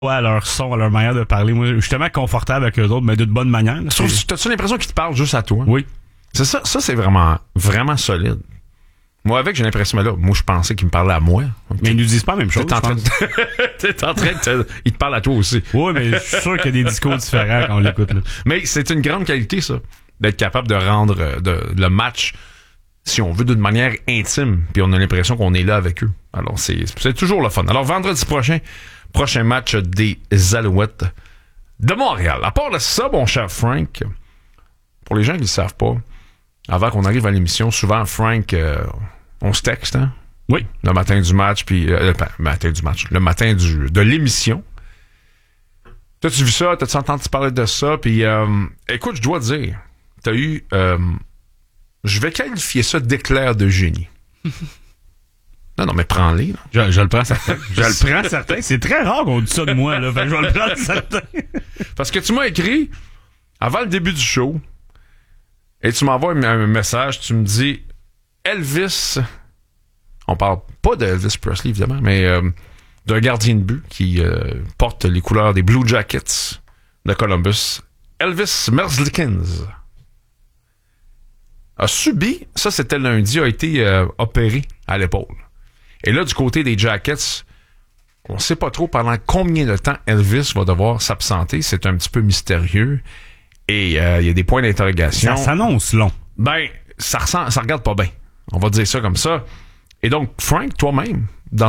à leur son, à leur manière de parler. Moi, justement, confortable avec eux autres, mais d'une bonne manière. T'as-tu l'impression qu'ils te parlent juste à toi? Oui. C'est ça. Ça, c'est vraiment, vraiment solide. Moi, avec, j'ai l'impression, mais là, moi, je pensais qu'ils me parlaient à moi. Mais ils nous disent pas la même chose. T'es en train de... Ils te parlent à toi aussi. Oui, mais je suis sûr qu'il y a des discours différents quand on l'écoute, là. Mais c'est une grande qualité, ça, d'être capable de rendre le match, si on veut, d'une manière intime, puis on a l'impression qu'on est là avec eux. Alors, c'est toujours le fun. Alors, vendredi prochain match des Alouettes de Montréal. À part de ça, mon cher Frank, pour les gens qui ne le savent pas, avant qu'on arrive à l'émission, souvent, Frank, on se texte, hein? Oui. Le matin du match, puis le matin de l'émission. T'as-tu vu ça? T'as-tu entendu parler de ça? Puis, écoute, je dois dire, t'as eu... je vais qualifier ça d'éclair de génie. Non, mais prends-les. Je le prends certain. Je le prends certain. C'est très rare qu'on dise ça de moi, là. Fait que je vais le prendre certain. Parce que tu m'as écrit, avant le début du show, et tu m'envoies un message, tu me dis, Elvis, on parle pas de Elvis Presley, évidemment, mais d'un gardien de but qui porte les couleurs des Blue Jackets de Columbus, Elvis Merzlikins, a subi, ça c'était lundi, a été opéré à l'épaule. Et là, du côté des Jackets, on ne sait pas trop pendant combien de temps Elvis va devoir s'absenter. C'est un petit peu mystérieux. Et il y a des points d'interrogation. Ça s'annonce long. Ben, ça regarde pas bien. On va dire ça comme ça. Et donc, Frank, toi-même,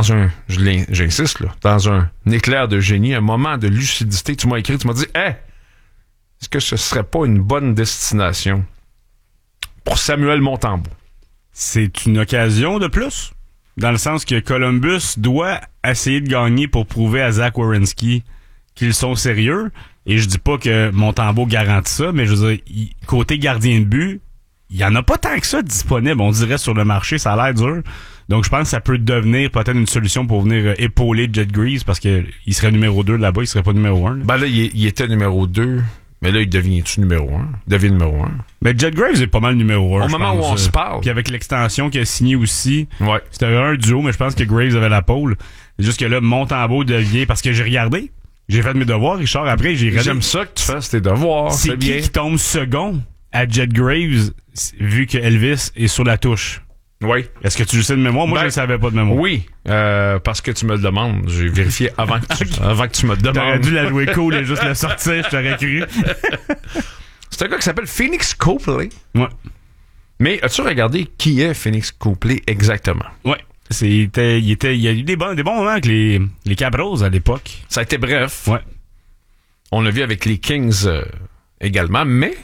j'insiste, là, dans un éclair de génie, un moment de lucidité, tu m'as écrit, tu m'as dit, est-ce que ce serait pas une bonne destination pour Samuel Montembeault? C'est une occasion de plus. Dans le sens que Columbus doit essayer de gagner pour prouver à Zach Werenski qu'ils sont sérieux. Et je dis pas que Montembeault garantit ça, mais je veux dire, côté gardien de but, il y en a pas tant que ça disponible, on dirait, sur le marché. Ça a l'air dur. Donc, je pense que ça peut devenir peut-être une solution pour venir épauler Jet Greaves parce qu'il serait numéro 2 là-bas, il serait pas numéro 1. Là. Ben là, il était numéro 2. Mais là, il devient-tu numéro 1? Il devient numéro 1. Mais Jet Graves est pas mal numéro 1. Au moment où on se parle. Puis avec l'extension qu'il a signé aussi, ouais. C'était un duo, mais je pense que Graves avait la pole. C'est juste que là, Montembeault devient... Parce que j'ai regardé. J'ai fait mes devoirs, Richard. Après, j'ai regardé. J'aime ça que tu fasses tes devoirs. C'est qui tombe second à Jet Graves, vu que Elvis est sur la touche? Oui. Est-ce que tu le sais de mémoire? Moi, je ne savais pas de mémoire. Oui, parce que tu me le demandes. J'ai vérifié avant que tu me demandes. T'aurais dû la jouer cool et juste la sortir, je t'aurais cru. C'est un gars qui s'appelle Phoenix Copley. Ouais. Mais as-tu regardé qui est Phoenix Copley exactement? Ouais. Il y a eu des bons moments avec les Capros à l'époque. Ça a été bref. Ouais. On l'a vu avec les Kings également, mais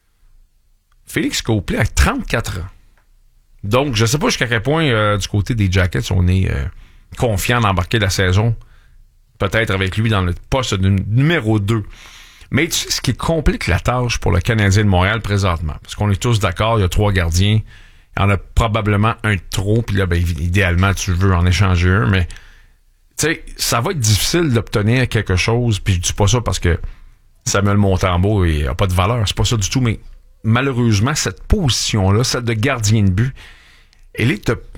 Phoenix Copley a 34 ans. Donc, je sais pas jusqu'à quel point du côté des Jackets, on est confiant d'embarquer la saison, peut-être avec lui dans le poste de numéro 2. Mais tu sais ce qui complique la tâche pour le Canadien de Montréal présentement, parce qu'on est tous d'accord, il y a 3 gardiens, il y en a probablement un de trop, puis là, ben, idéalement, tu veux en échanger un, mais tu sais, ça va être difficile d'obtenir quelque chose, puis je dis pas ça parce que Samuel Montembeault a pas de valeur, c'est pas ça du tout, mais malheureusement, cette position-là, celle de gardien de but, elle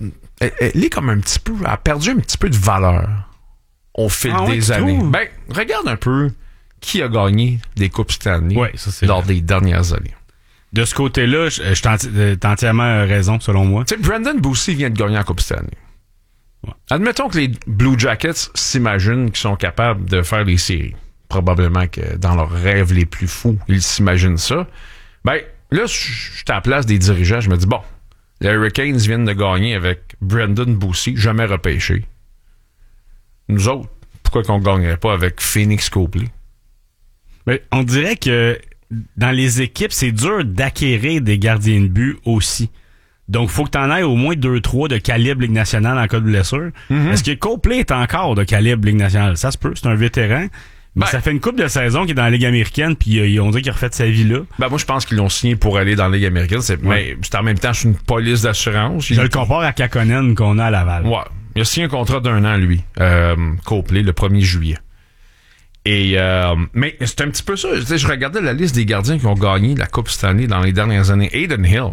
est comme un petit peu, elle a perdu un petit peu de valeur au fil des années. Ben, regarde un peu qui a gagné des Coupes Stanley lors des dernières années. De ce côté-là, t'as entièrement raison, selon moi. Tu sais, Brandon Boussi vient de gagner la Coupe Stanley. Ouais. Admettons que les Blue Jackets s'imaginent qu'ils sont capables de faire les séries. Probablement que dans leurs rêves les plus fous, ils s'imaginent ça. Ben, là, je suis à la place des dirigeants, je me dis, bon, les Hurricanes viennent de gagner avec Brandon Boussi, jamais repêché. Nous autres, pourquoi qu'on ne gagnerait pas avec Phoenix Copley? Mais on dirait que dans les équipes, c'est dur d'acquérir des gardiens de but aussi. Donc, il faut que tu en aies au moins 2-3 de calibre Ligue nationale en cas de blessure. Mm-hmm. Est-ce que Copley est encore de calibre Ligue nationale? Ça se peut, c'est un vétéran. Mais ça fait une couple de saisons qu'il est dans la Ligue américaine, puis on dit qu'il a refait sa vie là. Ben moi, je pense qu'ils l'ont signé pour aller dans la Ligue américaine. Mais c'est en même temps, je suis une police d'assurance. Je le compare à Kakkonen qu'on a à Laval. Ouais. Il a signé un contrat d'1 an, lui, Copley, le 1er juillet. Et mais c'est un petit peu ça. Je regardais la liste des gardiens qui ont gagné la Coupe Stanley dans les dernières années. Adin Hill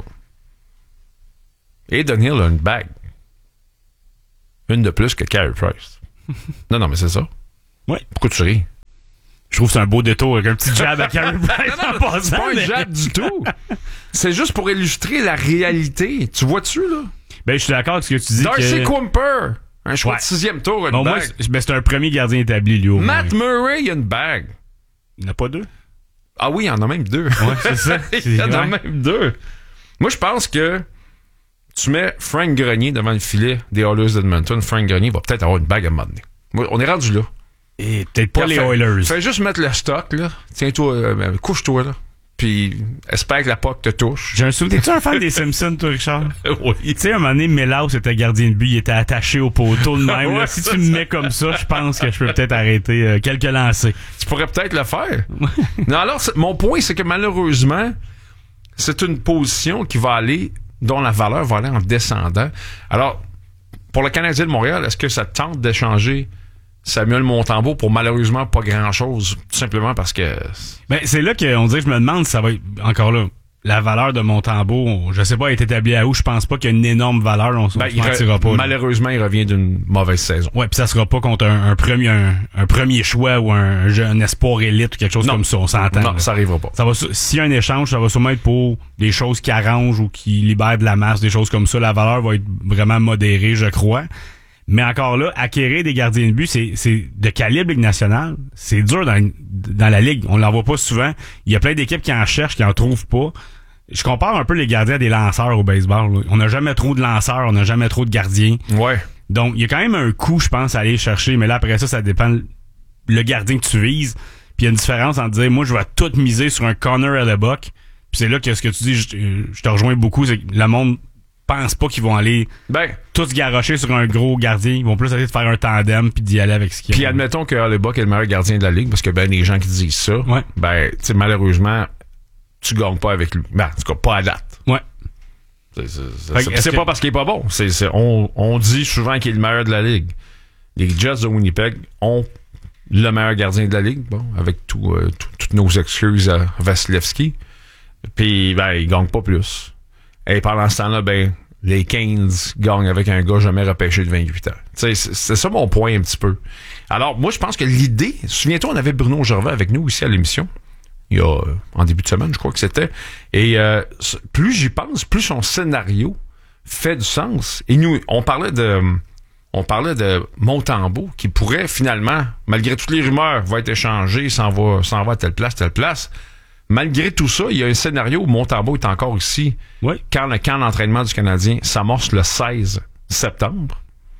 a une bague. Une de plus que Carey Price. Non, mais c'est ça. Oui. Pourquoi tu ris? Je trouve que c'est un beau détour avec un petit jab à Carey Price en passant. C'est pas un jab du tout. C'est juste pour illustrer la réalité. Tu vois-tu, là? Ben, je suis d'accord avec ce que tu dis. Darcy Quimper, un choix de 6e tour, une bon, bague. Moi, c'est un premier gardien établi, lui, au Matt moins. Murray, il a une bague. Il n'y en a pas 2? Ah oui, il y en a même 2. Ouais, c'est ça. Il y en a même 2. Moi, je pense que tu mets Frank Grenier devant le filet des Oilers d'Edmonton. Frank Grenier va peut-être avoir une bague à un moment donné. Moi, on est rendu là. Et peut-être pas les Oilers. Fais juste mettre le stock, là. Tiens-toi, couche-toi, là. Puis, espère que la POC te touche. J'ai un souvenir. T'es-tu un fan des Simpsons, toi, Richard? Oui. Tu sais, à un moment donné, Melau, c'était gardien de but. Il était attaché au poteau de même. Ouais, là. Si tu me mets comme ça, je pense que je peux peut-être arrêter quelques lancers. Tu pourrais peut-être le faire. Non, alors, mon point, c'est que malheureusement, c'est une position qui va aller, dont la valeur va aller en descendant. Alors, pour le Canadien de Montréal, est-ce que ça tente d'échanger Samuel Montembeault pour malheureusement pas grand-chose, tout simplement parce que... Ben, c'est là qu'on dirait que je me demande si ça va être, encore là, la valeur de Montembeault, je sais pas, est établie à où, je pense pas qu'il y a une énorme valeur, on se mentira pas. Malheureusement, il revient d'une mauvaise saison. Ouais, puis ça sera pas contre un premier choix ou un espoir élite ou quelque chose comme ça, on s'entend. Non, là. ça arrivera pas. S'il y a un échange, ça va sûrement être pour des choses qui arrangent ou qui libèrent de la masse, des choses comme ça. La valeur va être vraiment modérée, je crois. Mais encore là, acquérir des gardiens de but, c'est de calibre Ligue nationale. C'est dur dans la Ligue. On l'en voit pas souvent. Il y a plein d'équipes qui en cherchent, qui en trouvent pas. Je compare un peu les gardiens à des lanceurs au baseball. Là. On n'a jamais trop de lanceurs, on n'a jamais trop de gardiens. Ouais. Donc, il y a quand même un coût, je pense, à aller chercher. Mais là, après ça dépend le gardien que tu vises. Puis il y a une différence entre dire, moi, je vais tout miser sur un Connor Hellebuyck. Puis c'est là que ce que tu dis, je te rejoins beaucoup, c'est que le monde pense pas qu'ils vont aller tous garrocher sur un gros gardien. Ils vont plus essayer de faire un tandem puis d'y aller avec ce qu'il y a. Puis admettons que Hellebuyck est le meilleur gardien de la Ligue, parce que des gens qui disent ça, ouais. Tu sais, malheureusement, tu gagnes pas avec lui. En tout cas, pas à date. Ouais. C'est pas parce qu'il est pas bon. On dit souvent qu'il est le meilleur de la Ligue. Les Jets de Winnipeg ont le meilleur gardien de la Ligue, bon, avec toutes nos excuses à Vasilevski. Puis, il gagne pas plus. Et pendant ce temps-là, les Canes gagnent avec un gars jamais repêché de 28 ans. C'est ça mon point un petit peu. Alors, moi, je pense que l'idée... Souviens-toi, on avait Bruno Gervais avec nous ici à l'émission. Il y a, en début de semaine, je crois que c'était. Et plus j'y pense, plus son scénario fait du sens. Et nous, on parlait de Montembeault qui pourrait finalement, malgré toutes les rumeurs, va être échangé, s'en va à telle place. Malgré tout ça, il y a un scénario où Montembeault est encore ici. Oui. Quand le camp d'entraînement du Canadien s'amorce le 16 septembre.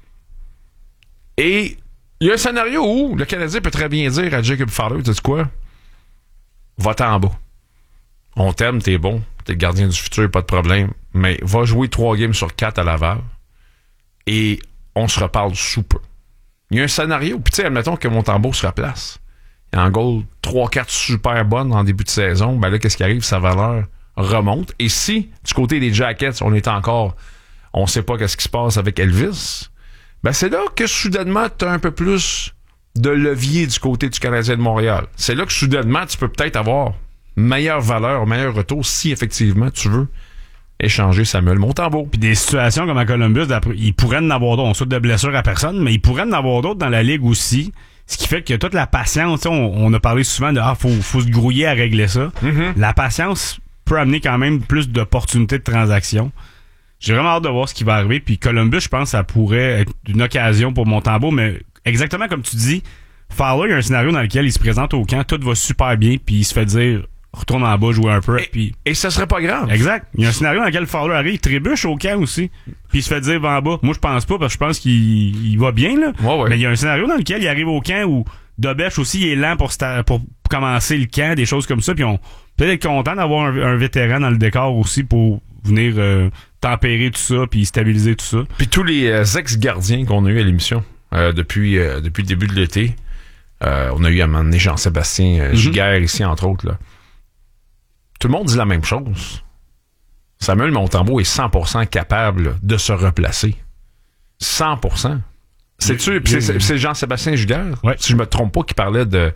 Et il y a un scénario où le Canadien peut très bien dire à Jacob Fowler, tu sais quoi? Va-t'en en bas. On t'aime, t'es bon, t'es le gardien du futur, pas de problème. Mais va jouer 3 games sur 4 à Laval. Et on se reparle sous peu. Il y a un scénario. Puis tu sais, admettons que Montembeault se replace. Il y a en goal 3-4 super bonnes en début de saison. Là, qu'est-ce qui arrive? Sa valeur remonte. Et si, du côté des Jackets, on sait pas qu'est-ce qui se passe avec Elvis, c'est là que soudainement, tu as un peu plus de levier du côté du Canadien de Montréal. C'est là que soudainement, tu peux peut-être avoir meilleure valeur, meilleur retour si effectivement tu veux échanger Samuel Montembeault. Puis des situations comme à Columbus, il pourrait en avoir d'autres. On souhaite de blessures à personne, mais il pourrait en avoir d'autres dans la Ligue aussi. Ce qui fait que toute la patience, on a parlé souvent de faut se grouiller à régler ça. Mm-hmm. La patience peut amener quand même plus d'opportunités de transaction. J'ai vraiment hâte de voir ce qui va arriver. Puis Columbus, je pense que ça pourrait être une occasion pour Montembeault, mais exactement comme tu dis, Fowler, il y a un scénario dans lequel il se présente au camp, tout va super bien, puis il se fait dire retourne en bas, jouer un peu. Et ça serait pas grave. Exact. Il y a un scénario dans lequel Fowler arrive, il trébuche au camp aussi, puis il se fait dire va en bas. Moi, je pense pas, parce que je pense qu'il va bien, là. Ouais. Mais il y a un scénario dans lequel il arrive au camp où Dobech aussi il est lent pour commencer le camp, des choses comme ça, puis on peut être content d'avoir un vétéran dans le décor aussi pour venir tempérer tout ça, puis stabiliser tout ça. Puis tous les ex-gardiens qu'on a eu à l'émission depuis le début de l'été, on a eu à un moment donné Jean-Sébastien Giguère ici, entre autres, là. Tout le monde dit la même chose. Samuel Montembeault est 100% capable de se replacer. 100%. C'est Jean-Sébastien Giguère, ouais. Si je me trompe pas, qui parlait de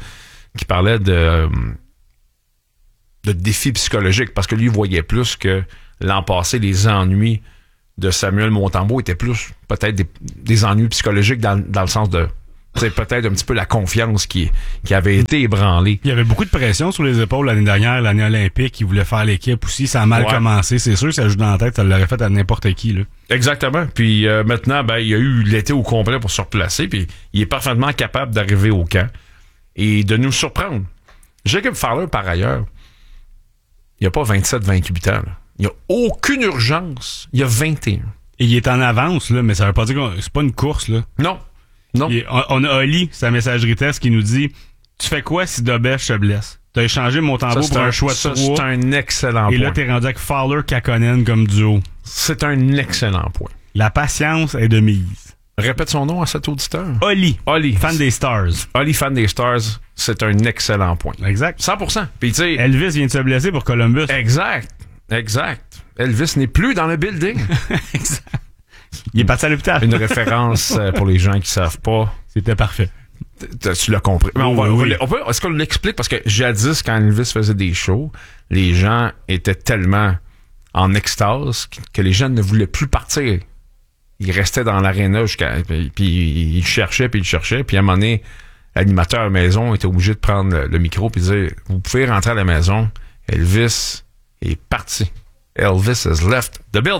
défis psychologiques, parce que lui, il voyait plus que l'an passé, les ennuis de Samuel Montembeault étaient plus peut-être des ennuis psychologiques dans le sens de C'est peut-être un petit peu la confiance qui avait été ébranlée. Il y avait beaucoup de pression sur les épaules l'année dernière, l'année olympique. Il voulait faire l'équipe aussi. Ça a mal commencé. C'est sûr que ça joue dans la tête. Ça l'aurait fait à n'importe qui, là. Exactement. Puis maintenant, ben, il y a eu l'été au complet pour se replacer. Puis il est parfaitement capable d'arriver au camp et de nous surprendre. Jacob Fowler, par ailleurs, il n'y a pas 27-28 ans. Là. Il n'y a aucune urgence. Il y a 21. Et il est en avance, là, mais ça veut pas dire que c'est pas une course, là. Non. On a Oli, sa messagerie texte, qui nous dit « Tu fais quoi si Dobèche se blesse? T'as échangé Montembeault pour un choix de 3. C'est un excellent point. Et là, t'es rendu avec Fowler-Kakkonen comme duo. C'est un excellent point. La patience est de mise. Répète son nom à cet auditeur. Oli, fan des Stars. Oli, fan des Stars, c'est un excellent point. Exact. 100%. Puis, tu sais, Elvis vient de se blesser pour Columbus. Exact. Elvis n'est plus dans le building. Exact. Il est parti à l'hôpital. Une référence pour les gens qui savent pas. C'était parfait. Tu l'as compris. Mais est-ce qu'on l'explique? Parce que jadis, quand Elvis faisait des shows, les gens étaient tellement en extase que les gens ne voulaient plus partir. Ils restaient dans l'aréna puis ils cherchaient. Puis à un moment donné, l'animateur à la maison était obligé de prendre le micro et de dire « Vous pouvez rentrer à la maison. Elvis est parti. Elvis has left the building. »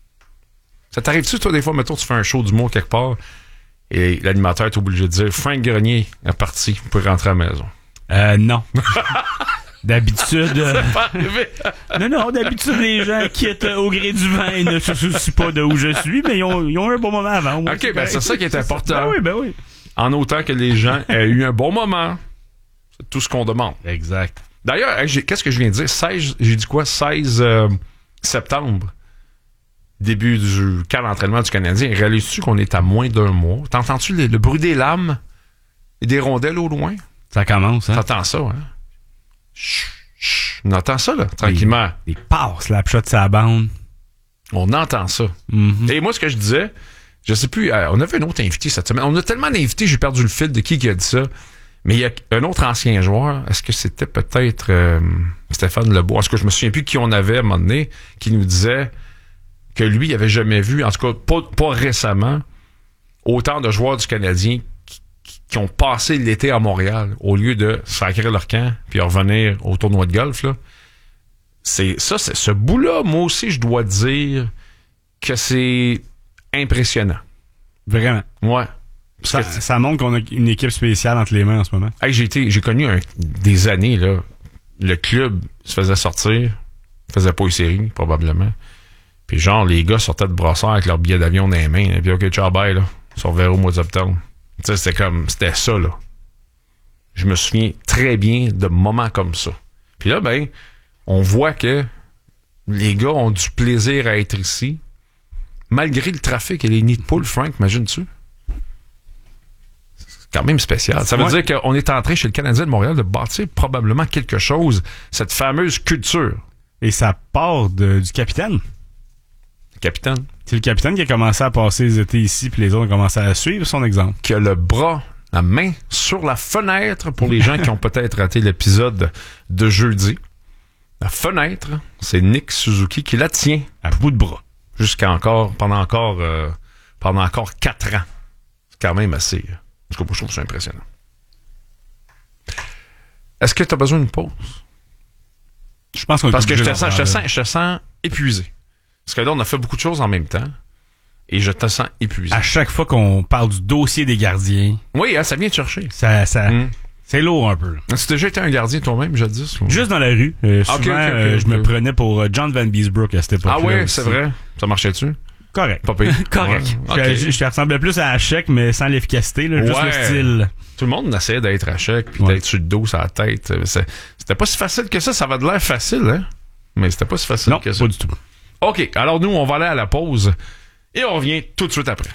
Ça t'arrive-tu, toi, des fois, mettons, tu fais un show d'humour quelque part et l'animateur est obligé de dire Frank Grenier est parti, vous pouvez rentrer à la maison? Non. D'habitude. C'est pas arrivé. Non, d'habitude, les gens quittent au gré du vent et ne se soucient pas de où je suis, mais ils ont eu un bon moment avant. Moi, OK, c'est ça qui est important. Ben oui. En autant que les gens aient eu un bon moment. C'est tout ce qu'on demande. Exact. D'ailleurs, qu'est-ce que je viens de dire? J'ai dit quoi? 16 septembre. Début du camp d'entraînement du Canadien. Réalises-tu qu'on est à moins d'un mois? T'entends-tu le bruit des lames et des rondelles au loin? Ça commence, hein? T'entends ça, hein? Chut. On entend ça, là, tranquillement. Il passe la shot de sa bande. On entend ça. Mm-hmm. Et moi, ce que je disais, je sais plus, on avait un autre invité cette semaine. On a tellement d'invités, j'ai perdu le fil de qui a dit ça. Mais il y a un autre ancien joueur, est-ce que c'était peut-être Stéphane Lebois? Est-ce que je me souviens plus qui on avait à un moment donné, qui nous disait que lui, il avait jamais vu, en tout cas pas récemment, autant de joueurs du Canadien qui ont passé l'été à Montréal au lieu de sacrer leur camp puis revenir au tournoi de golf. Là. C'est ce bout-là, moi aussi, je dois dire que c'est impressionnant. Vraiment. Ouais. Ça montre qu'on a une équipe spéciale entre les mains en ce moment. Hey, j'ai connu des années, là. Le club se faisait sortir, faisait pas une série, probablement. Puis genre, les gars sortaient de brossard avec leur billet d'avion dans les mains. Et puis OK, ciao, bye, là. On se reverra au mois d'octobre. Tu sais, c'était ça, là. Je me souviens très bien de moments comme ça. Puis là, ben, on voit que les gars ont du plaisir à être ici, malgré le trafic et les nids de poules, Frank, imagines-tu? C'est quand même spécial. Ça veut dire qu'on est en train, chez le Canadien de Montréal, de bâtir probablement quelque chose, cette fameuse culture. Et ça part du capitaine. Capitaine. C'est le capitaine qui a commencé à passer les étés ici, puis les autres ont commencé à suivre son exemple. Qui a le bras, la main sur la fenêtre, pour les gens qui ont peut-être raté l'épisode de jeudi. La fenêtre, c'est Nick Suzuki qui la tient à bout de bras. Pendant encore 4 ans. C'est quand même assez. En tout cas, je trouve ça impressionnant. Est-ce que tu as besoin d'une pause? Je pense qu'on Parce que je te sens épuisé. Parce que là, on a fait beaucoup de choses en même temps. Et je te sens épuisé. À chaque fois qu'on parle du dossier des gardiens. Oui, ça vient te chercher. C'est lourd un peu. As-tu déjà été un gardien toi-même, jadis? Ou... Juste dans la rue. Souvent, je me prenais pour John Van Beesbrook à cette époque-là. Ah oui, c'est vrai. Ça marchait-tu? Correct. Pas pire. Correct. Ouais. Okay. Je ressemblais plus à Hachek, mais sans l'efficacité, là, juste le style. Tout le monde essayait d'être Hachek, puis d'être sur le dos, sur la tête. C'était pas si facile que ça. Ça avait de l'air facile, hein? Mais c'était pas si facile que ça. Non, pas du tout. OK, alors nous, on va aller à la pause et on revient tout de suite après.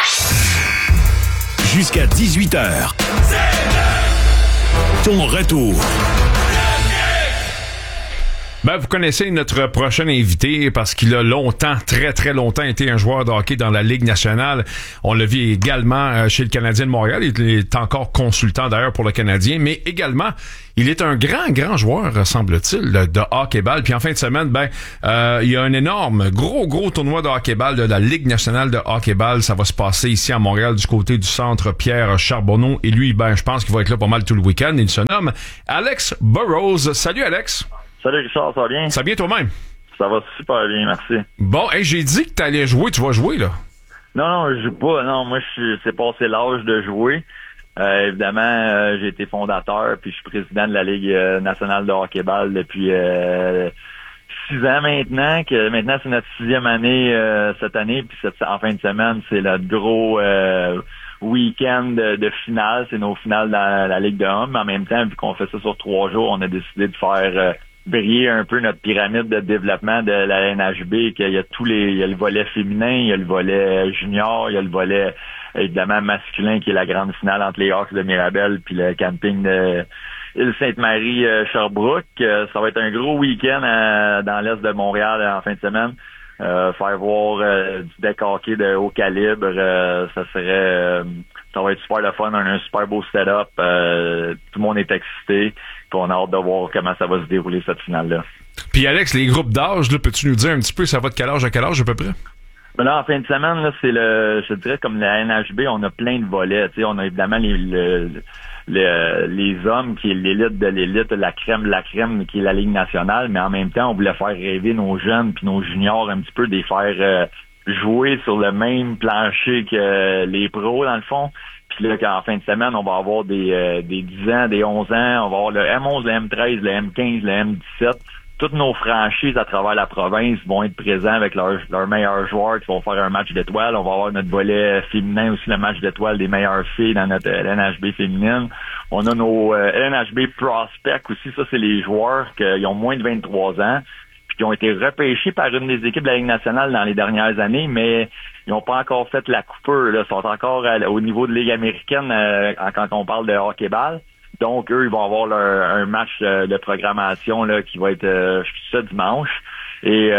Jusqu'à 18h. Ton retour. Ben, vous connaissez notre prochain invité parce qu'il a longtemps, très, très longtemps été un joueur de hockey dans la Ligue nationale. On l'a vu également chez le Canadien de Montréal. Il est encore consultant d'ailleurs pour le Canadien, mais également, il est un grand joueur, semble-t-il, de hockey-ball. Puis en fin de semaine, il y a un énorme, gros tournoi de hockey-ball de la Ligue nationale de hockey-ball. Ça va se passer ici à Montréal du côté du centre Pierre Charbonneau. Et lui, je pense qu'il va être là pas mal tout le week-end. Il se nomme Alex Burrows. Salut Alex. Salut Richard, ça va bien? Ça va bien toi-même? Ça va super bien, merci. Bon, j'ai dit que t'allais jouer, tu vas jouer, là? Non, je joue pas. Non, moi, c'est passé l'âge de jouer. Évidemment, j'ai été fondateur, puis je suis président de la Ligue nationale de hockey-ball depuis 6 ans maintenant. Maintenant, c'est notre 6e année cette année, puis en fin de semaine, c'est le gros week-end de finale. C'est nos finales dans la Ligue de hommes. Mais en même temps, vu qu'on fait ça sur 3 jours, on a décidé de faire briller un peu notre pyramide de développement de la NHB, qu'il y a il y a le volet féminin, il y a le volet junior, il y a le volet évidemment masculin qui est la grande finale entre les Hawks de Mirabel puis le camping de Île-Sainte-Marie Sherbrooke. Ça va être un gros week-end dans l'est de Montréal en fin de semaine. Faire voir du deck hockey de haut calibre, ça va être super le fun. On a un super beau setup. Tout le monde est excité. Puis on a hâte de voir comment ça va se dérouler cette finale-là. Puis Alex, les groupes d'âge, là, peux-tu nous dire un petit peu ça va de quel âge à quel âge à peu près? Ben là, en fin de semaine, là, je dirais comme la NHB, on a plein de volets. Tu sais, on a évidemment les hommes qui est l'élite de l'élite, la crème de la crème qui est la Ligue nationale, mais en même temps, on voulait faire rêver nos jeunes puis nos juniors un petit peu, de les faire jouer sur le même plancher que les pros, dans le fond. Puis là, en fin de semaine, on va avoir des 10 ans, des 11 ans, on va avoir le M11, le M13, le M15, le M17. Toutes nos franchises à travers la province vont être présents avec leurs meilleurs joueurs qui vont faire un match d'étoiles. On va avoir notre volet féminin aussi, le match d'étoiles des meilleures filles dans notre LNHB féminine. On a nos LNHB prospects aussi. Ça, c'est les joueurs qui ont moins de 23 ans puis qui ont été repêchés par une des équipes de la Ligue nationale dans les dernières années, mais ils n'ont pas encore fait la coupure. Ils sont encore au niveau de Ligue américaine quand on parle de hockey-ball. Donc, eux, ils vont avoir un match de programmation là qui va être ce dimanche. Et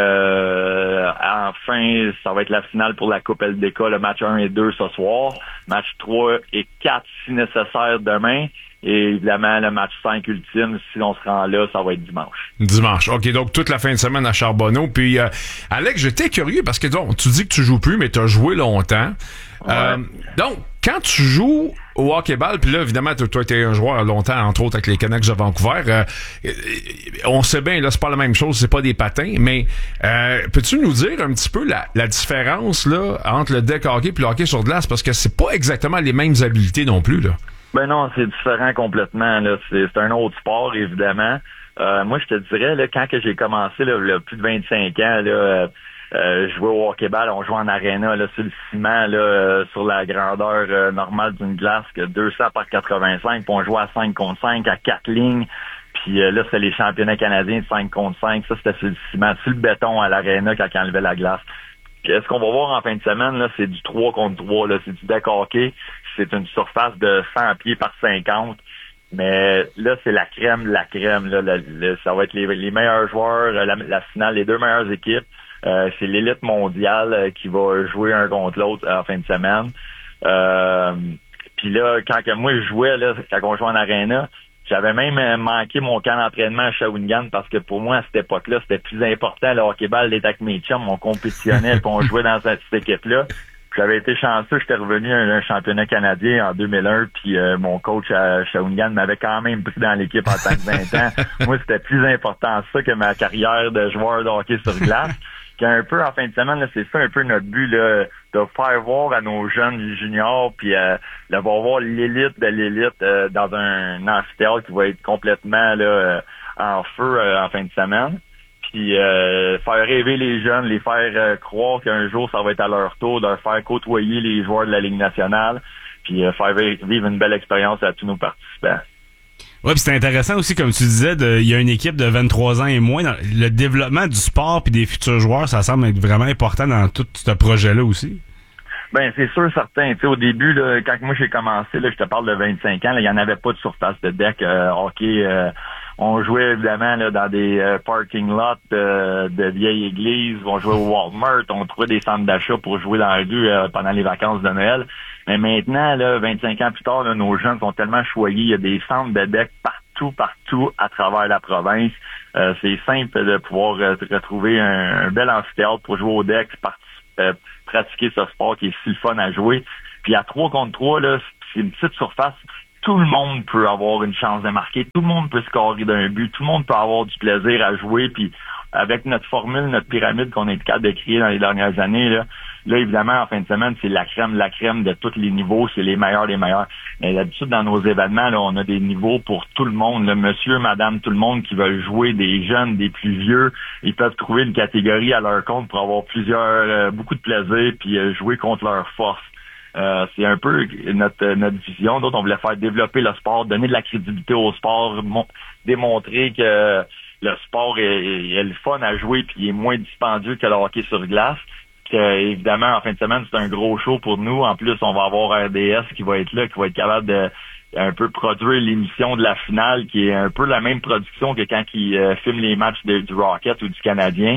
enfin, ça va être la finale pour la Coupe LDK, le match 1 et 2 ce soir. Match 3 et 4 si nécessaire demain. Et évidemment, le match 5 ultime, si on se rend là, ça va être dimanche. Dimanche. OK, donc toute la fin de semaine à Charbonneau. Puis, Alex, j'étais curieux parce que donc, tu dis que tu joues plus, mais tu as joué longtemps. Ouais. Donc, quand tu joues au hockey-ball, puis là, évidemment, toi, t'es un joueur longtemps, entre autres, avec les Canucks de Vancouver. On sait bien, là, c'est pas la même chose, c'est pas des patins, mais peux-tu nous dire un petit peu la différence là entre le deck hockey et le hockey sur glace? Parce que c'est pas exactement les mêmes habiletés non plus, là. Ben non, c'est différent complètement. Là. C'est un autre sport, évidemment. Moi, je te dirais, là, quand que j'ai commencé, là, plus de 25 ans, là, je jouais au hockey-ball, on jouait en aréna, là, sur le ciment, là, sur la grandeur normale d'une glace, que 200 par 85, puis on jouait à 5 contre 5, à 4 lignes. Puis là, c'était les championnats canadiens de 5 contre 5. Ça, c'était sur le ciment, sur le béton à l'aréna quand on enlevait la glace. Puis, ce qu'on va voir en fin de semaine, là, c'est du 3 contre 3. Là, c'est du deck hockey. C'est une surface de 100 pieds par 50. Mais là, c'est la crème de la crème. Là, ça va être les meilleurs joueurs, la finale, les 2 meilleures équipes. C'est l'élite mondiale qui va jouer un contre l'autre en fin de semaine. Puis là, quand moi je jouais, là, quand on jouait en aréna, j'avais même manqué mon camp d'entraînement à Shawinigan parce que pour moi, à cette époque-là, c'était plus important le hockey-ball d'être avec mes chums. On compétitionnait, puis on jouait dans cette équipe-là. Puis j'avais été chanceux, j'étais revenu à un championnat canadien en 2001, puis mon coach à Shawinigan m'avait quand même pris dans l'équipe en tant que 20 ans. Moi, c'était plus important ça que ma carrière de joueur de hockey sur glace. Un peu en fin de semaine, là, c'est ça un peu notre but, là, de faire voir à nos jeunes juniors, puis de voir l'élite de l'élite dans un amphithéâtre qui va être complètement là, en feu en fin de semaine. Puis faire rêver les jeunes, les faire croire qu'un jour ça va être à leur tour, de leur faire côtoyer les joueurs de la Ligue nationale, puis faire vivre une belle expérience à tous nos participants. Ouais, puis c'est intéressant aussi, comme tu disais, il y a une équipe de 23 ans et moins. Dans le développement du sport puis des futurs joueurs, ça semble être vraiment important dans tout ce projet-là aussi. Ben c'est sûr, certain. Tu sais, au début, là, quand moi j'ai commencé, là, je te parle de 25 ans, là, il n'y en avait pas de surface de deck hockey On jouait évidemment là, dans des parking lots de vieilles églises. On jouait au Walmart. On trouvait des centres d'achat pour jouer dans la rue pendant les vacances de Noël. Mais maintenant, là, 25 ans plus tard, là, nos jeunes sont tellement choyés. Il y a des centres de deck partout à travers la province. C'est simple de pouvoir retrouver un bel amphithéâtre pour jouer au deck, pratiquer ce sport qui est si fun à jouer. Puis à 3 contre 3, là, c'est une petite surface. Tout le monde peut avoir une chance de marquer. Tout le monde peut scorer d'un but. Tout le monde peut avoir du plaisir à jouer. Puis avec notre formule, notre pyramide qu'on est capable de créer dans les dernières années, là évidemment, en fin de semaine, c'est la crème de tous les niveaux. C'est les meilleurs des meilleurs. Mais d'habitude, dans nos événements, là, on a des niveaux pour tout le monde. Là, monsieur, madame, tout le monde qui veulent jouer, des jeunes, des plus vieux. Ils peuvent trouver une catégorie à leur compte pour avoir beaucoup de plaisir puis jouer contre leur force. C'est un peu notre vision. D'autres, on voulait faire développer le sport, donner de la crédibilité au sport, démontrer que le sport est le fun à jouer puis il est moins dispendieux que le hockey sur glace. Évidemment, en fin de semaine, c'est un gros show pour nous. En plus, on va avoir RDS qui va être là, qui va être capable de un peu produire l'émission de la finale, qui est un peu la même production que quand ils filment les matchs du Rocket ou du Canadien.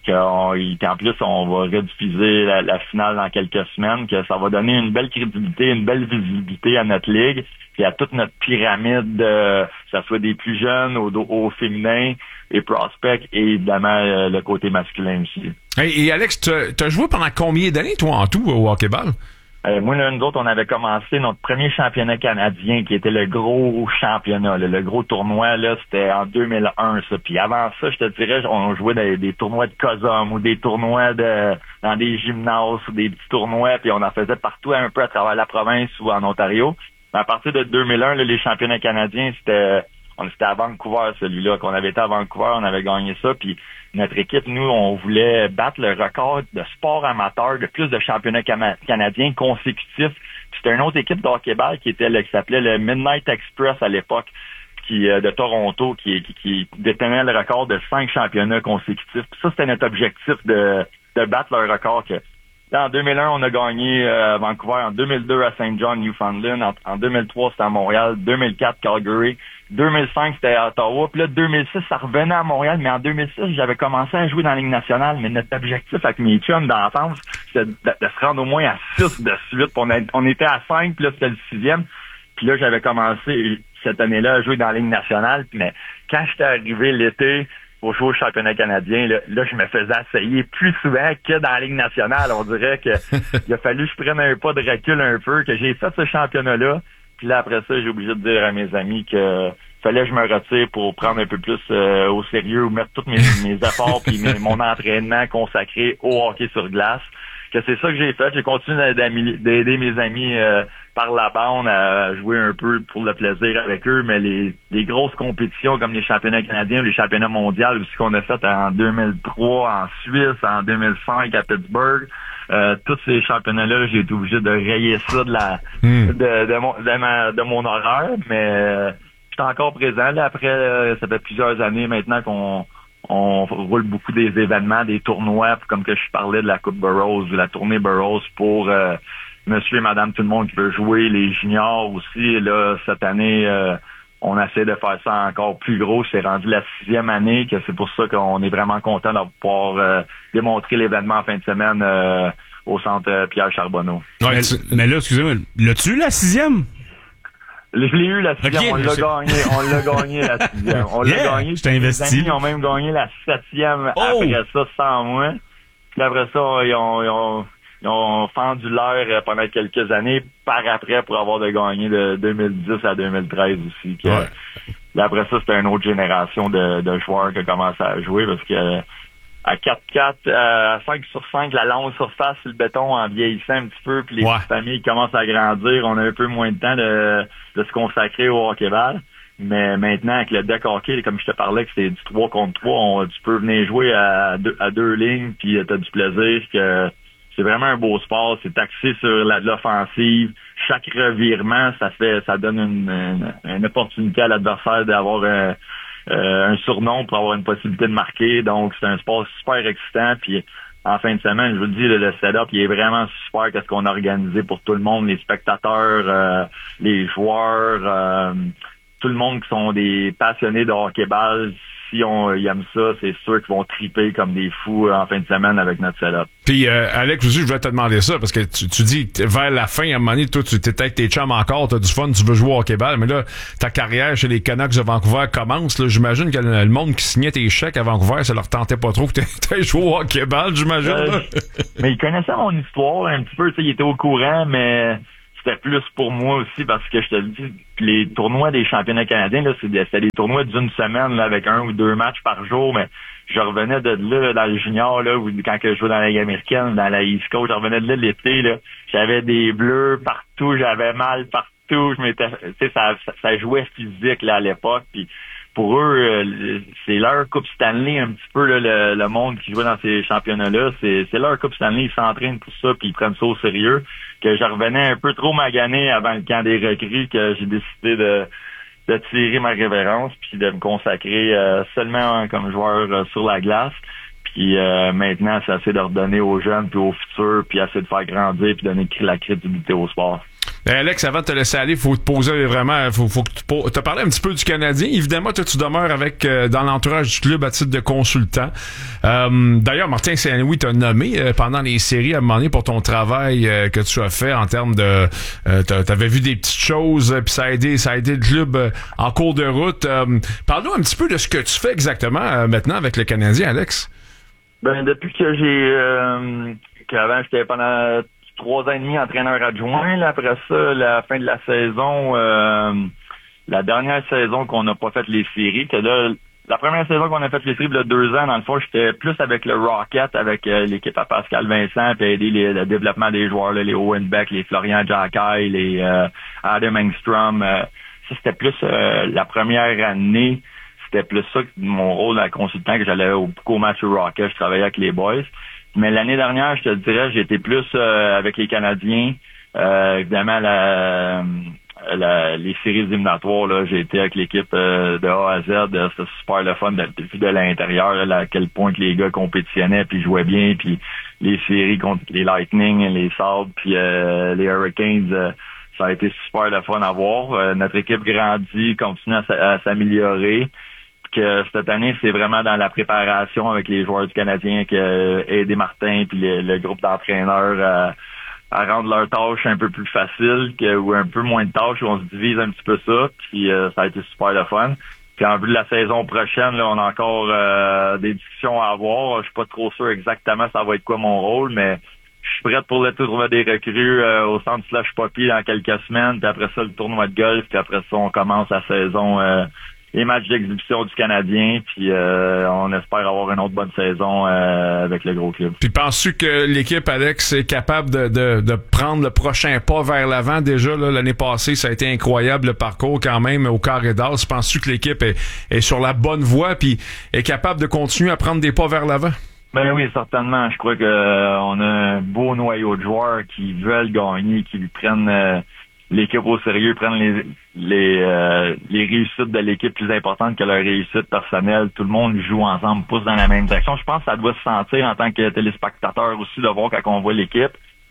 En plus, on va rediffuser la finale dans quelques semaines, que ça va donner une belle crédibilité, une belle visibilité à notre ligue, puis à toute notre pyramide, que ça soit des plus jeunes au féminin, et prospects, et évidemment le côté masculin aussi. Hey, et Alex, t'as joué pendant combien d'années, toi, en tout, au hockey-ball? Moi, là, nous autres, on avait commencé notre premier championnat canadien, qui était le gros championnat, là, le gros tournoi, là, c'était en 2001, ça. Puis avant ça, je te dirais, on jouait des tournois de COSOM ou des tournois dans des gymnases ou des petits tournois, puis on en faisait partout un peu à travers la province ou en Ontario. Mais à partir de 2001, là, les championnats canadiens, c'était à Vancouver, celui-là, qu'on avait été à Vancouver, on avait gagné ça, puis notre équipe, nous, on voulait battre le record de sport amateur de plus de championnats canadiens consécutifs. C'était une autre équipe de hockey-ball qui s'appelait le Midnight Express à l'époque, de Toronto, qui détenait le record de 5 championnats consécutifs. Puis ça, c'était notre objectif de battre leur record. En 2001, on a gagné à Vancouver, en 2002 à Saint John, Newfoundland, en 2003, c'était à Montréal, 2004, Calgary, 2005, c'était à Ottawa, puis là, 2006, ça revenait à Montréal, mais en 2006, j'avais commencé à jouer dans la Ligue nationale, mais notre objectif avec mes chums d'enfance, c'était de se rendre au moins à 6 de suite, on était à 5, puis là, c'était le 6e, puis là, j'avais commencé cette année-là à jouer dans la Ligue nationale, mais quand j'étais arrivé l'été, pour jouer au championnat canadien, là, je me faisais essayer plus souvent que dans la Ligue nationale. On dirait que il a fallu que je prenne un pas de recul un peu, que j'ai fait ce championnat-là. Puis là, après ça, j'ai obligé de dire à mes amis que fallait que je me retire pour prendre un peu plus au sérieux ou mettre tous mes efforts puis mon entraînement consacré au hockey sur glace. Que c'est ça que j'ai fait. J'ai continué d'aider mes amis par la bande à jouer un peu pour le plaisir avec eux, mais les grosses compétitions comme les championnats canadiens ou les championnats mondiaux aussi qu'on a fait en 2003 en Suisse, en 2005 à Pittsburgh, tous ces championnats-là, j'ai été obligé de rayer ça de mon horaire, mais j'étais encore présent. Là, après, ça fait plusieurs années maintenant qu'on roule beaucoup des événements, des tournois, comme que je parlais de la Coupe Burroughs, de la tournée Burroughs pour monsieur et madame tout le monde qui veut jouer, les juniors aussi. Et là, cette année, on essaie de faire ça encore plus gros. C'est rendu la 6e année, que c'est pour ça qu'on est vraiment content de pouvoir démontrer l'événement en fin de semaine au centre Pierre Charbonneau. Ouais, mais là, excusez-moi, l'as-tu la 6e? Je l'ai eu la 6e, okay, on l'a gagné la 6e. On l'a gagné. Je t'ai investi. Les amis ont même gagné la 7e après ça, sans moi. Puis après ça, ils ont fendu l'air pendant quelques années par après pour avoir de gagner de 2010 à 2013 aussi. Puis, après ça, c'était une autre génération de joueurs qui a commencé à jouer parce que à 4-4, à 5 sur 5, la longue surface sur le béton en vieillissant un petit peu, puis les petites familles commencent à grandir, on a un peu moins de temps de se consacrer au hockey-ball. Mais maintenant, avec le deck hockey, comme je te parlais, que c'est du 3 contre 3, tu peux venir jouer à deux lignes, puis t'as du plaisir. Que c'est vraiment un beau sport, c'est axé sur l'offensive. Chaque revirement, ça donne une opportunité à l'adversaire d'avoir un surnom pour avoir une possibilité de marquer. Donc, c'est un sport super excitant. Puis, en fin de semaine, je vous le dis, le setup, il est vraiment super qu'est-ce qu'on a organisé pour tout le monde, les spectateurs, les joueurs, tout le monde qui sont des passionnés de hockey-ball, si ils aiment ça, c'est sûr qu'ils vont triper comme des fous en fin de semaine avec notre setup. Puis, Alex, aussi, je voulais te demander ça, parce que tu dis, vers la fin, à un moment donné, toi, tu t'es avec tes chums encore, t'as du fun, tu veux jouer au hockey-ball, mais là, ta carrière chez les Canucks de Vancouver commence, là. J'imagine que le monde qui signait tes chèques à Vancouver, ça leur tentait pas trop que t'aies joué au hockey-ball, j'imagine. Mais ils connaissaient mon histoire un petit peu, tu sais, ils étaient au courant, mais c'était plus pour moi aussi parce que je te le dis, les tournois des championnats canadiens, là, c'était des tournois d'une semaine là, avec 1 ou 2 matchs par jour, mais je revenais de là dans le junior, là, où quand je jouais dans la Ligue américaine, dans la East Coast, je revenais de là l'été, là, j'avais des bleus partout, j'avais mal partout, ça jouait physique là à l'époque, puis pour eux, c'est leur Coupe Stanley un petit peu là, le monde qui jouait dans ces championnats-là, c'est leur Coupe Stanley, ils s'entraînent pour ça, puis ils prennent ça au sérieux. Que je revenais un peu trop magané avant le camp des recrues, que j'ai décidé de tirer ma révérence, puis de me consacrer seulement comme joueur sur la glace. Puis maintenant, c'est assez de redonner aux jeunes, puis aux futurs, puis assez de faire grandir, puis donner la crédibilité au sport. Alex, avant de te laisser aller, faut te poser vraiment, faut que tu te parler un petit peu du Canadien. Évidemment, toi, tu demeures avec dans l'entourage du club à titre de consultant. D'ailleurs, Martin Saint-Louis t'a nommé pendant les séries à un moment donné pour ton travail que tu as fait en termes de, t'avais vu des petites choses, puis ça a aidé le club en cours de route. Parle-nous un petit peu de ce que tu fais exactement maintenant avec le Canadien, Alex. Ben depuis que qu'avant j'étais pendant 3 ans et demi entraîneur adjoint. Là, après ça, la fin de la saison, la dernière saison qu'on n'a pas fait les séries, que là, la première saison qu'on a fait les séries, il y a 2 ans, dans le fond, j'étais plus avec le Rocket, avec l'équipe à Pascal Vincent, puis aider le développement des joueurs, là, les Owen Beck, les Florian Jacquet, les Adam Engstrom. Ça, c'était plus la première année. C'était plus ça que mon rôle de consultant, que j'allais beaucoup au match au Rocket, je travaillais avec les boys. Mais l'année dernière, je te dirais, j'étais plus avec les Canadiens. Évidemment, les séries éliminatoires, là, j'ai été avec l'équipe de A à Z. C'était super le fun de l'intérieur, là, à quel point que les gars compétitionnaient puis jouaient bien. Puis les séries contre les Lightning, les Sabres, puis les Hurricanes, ça a été super le fun à voir. Notre équipe grandit, continue à s'améliorer. Que cette année, c'est vraiment dans la préparation avec les joueurs du Canadien que Eddie Martin puis le groupe d'entraîneurs à rendre leurs tâches un peu plus faciles ou un peu moins de tâches où on se divise un petit peu ça. Puis ça a été super le fun. Puis en vue de la saison prochaine, là, on a encore des discussions à avoir. Je suis pas trop sûr exactement ça va être quoi mon rôle, mais je suis prête pour le tournoi des recrues au centre Slash Poppy dans quelques semaines. Puis après ça, le tournoi de golf. Puis après ça, on commence la saison les matchs d'exhibition du Canadien, puis on espère avoir une autre bonne saison avec le gros club. Puis penses-tu que l'équipe, Alex, est capable de prendre le prochain pas vers l'avant? Déjà, là, l'année passée, ça a été incroyable le parcours quand même au Carré d'As. Penses-tu que l'équipe est sur la bonne voie puis est capable de continuer à prendre des pas vers l'avant? Ben oui, certainement. Je crois que on a un beau noyau de joueurs qui veulent gagner, qui prennent l'équipe au sérieux, prennent les réussites de l'équipe plus importantes que leur réussite personnelle. Tout le monde joue ensemble, pousse dans la même direction. Je pense que ça doit se sentir en tant que téléspectateur aussi de voir quand on voit l'équipe.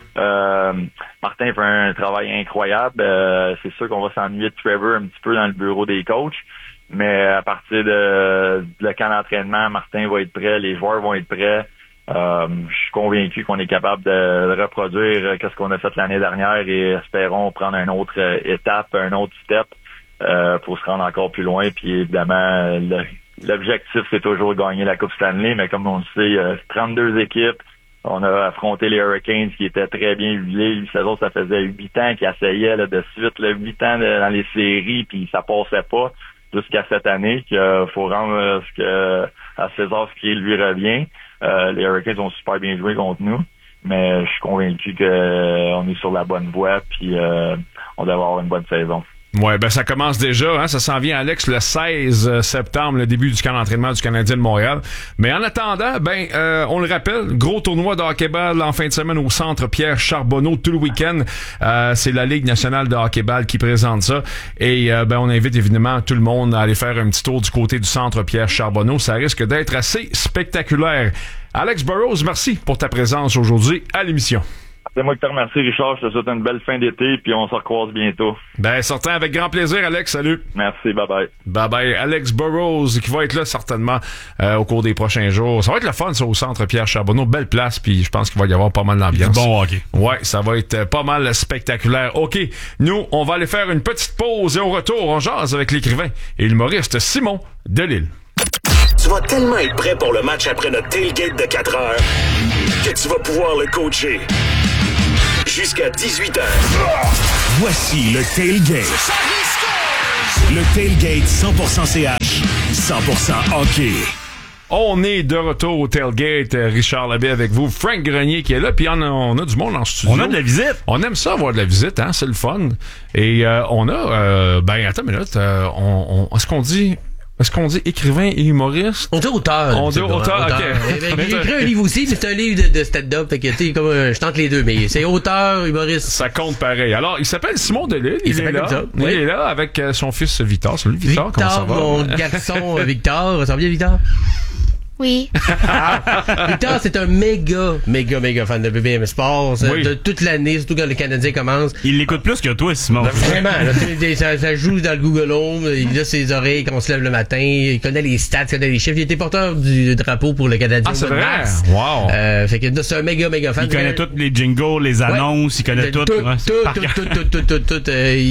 Martin fait un travail incroyable. C'est sûr qu'on va s'ennuyer de Trevor un petit peu dans le bureau des coachs. Mais à partir de le camp d'entraînement, Martin va être prêt, les joueurs vont être prêts. Je suis convaincu qu'on est capable de reproduire ce qu'on a fait l'année dernière et espérons prendre une autre étape, un autre step pour se rendre encore plus loin. Puis évidemment, l'objectif, c'est toujours de gagner la Coupe Stanley, mais comme on le sait, 32 équipes. On a affronté les Hurricanes qui étaient très bien huilés. Ces autres, ça faisait 8 ans qu'ils essayaient là, de suite, 8 ans dans les séries, puis ça passait pas jusqu'à cette année qu'il faut rendre à César ce qui lui revient. Les Hurricanes ont super bien joué contre nous, mais je suis convaincu qu'on est sur la bonne voie puis on devrait avoir une bonne saison. Ouais, ben ça commence déjà, hein, ça s'en vient, Alex, le 16 septembre, le début du camp d'entraînement du Canadien de Montréal. Mais en attendant, on le rappelle, gros tournoi de hockey-ball en fin de semaine au centre Pierre Charbonneau tout le week-end. C'est la Ligue nationale de hockey-ball qui présente ça. Et on invite évidemment tout le monde à aller faire un petit tour du côté du centre Pierre Charbonneau. Ça risque d'être assez spectaculaire. Alex Burrows, merci pour ta présence aujourd'hui à l'émission. C'est moi qui te remercie, Richard. Je te souhaite une belle fin d'été, puis on se recroise bientôt. Ben, certain, avec grand plaisir, Alex. Salut. Merci, bye-bye. Bye-bye. Alex Burrows, qui va être là certainement au cours des prochains jours. Ça va être le fun, ça, au centre Pierre Charbonneau. Belle place, puis je pense qu'il va y avoir pas mal d'ambiance. Bon hockey. Ouais, ça va être pas mal spectaculaire. OK, nous, on va aller faire une petite pause et au retour, on jase avec l'écrivain et l'humoriste Simon Delisle. Tu vas tellement être prêt pour le match après notre tailgate de 4 heures que tu vas pouvoir le coacher jusqu'à 18h. Voici le tailgate. Le tailgate 100% CH, 100% hockey. On est de retour au tailgate. Richard Labbé avec vous. Frank Grenier qui est là. Puis on a du monde en studio. On a de la visite. On aime ça avoir de la visite, hein. C'est le fun. Et on a... attends une minute. Est-ce qu'on dit écrivain et humoriste? On dit auteur. On dit auteur, OK. J'ai écrit un livre aussi, mais c'est un livre de stand-up. Fait que, tu sais, comme je tente les deux, mais c'est auteur, humoriste. Ça compte pareil. Alors, il s'appelle Simon Delisle. Il est là. Il Oui. est là avec son fils Victor. Salut Victor, comment ça va? Mon garçon Victor. Ça va bien, Victor? Oui. Victor, c'est un méga fan de BBM Sports. Oui. De toute l'année, surtout quand le Canadien commence. Il l'écoute plus que toi, Simon. Vraiment, là, ça joue dans le Google Home, il a ses oreilles quand on se lève le matin, il connaît les stats, il connaît les chiffres, il était porteur du drapeau pour le Canadien. Ah, c'est au mois de vrai? mars. Wow. Fait que c'est un méga fan. Il connaît tous les jingles, les annonces, il connaît tout. Ouais, Tout.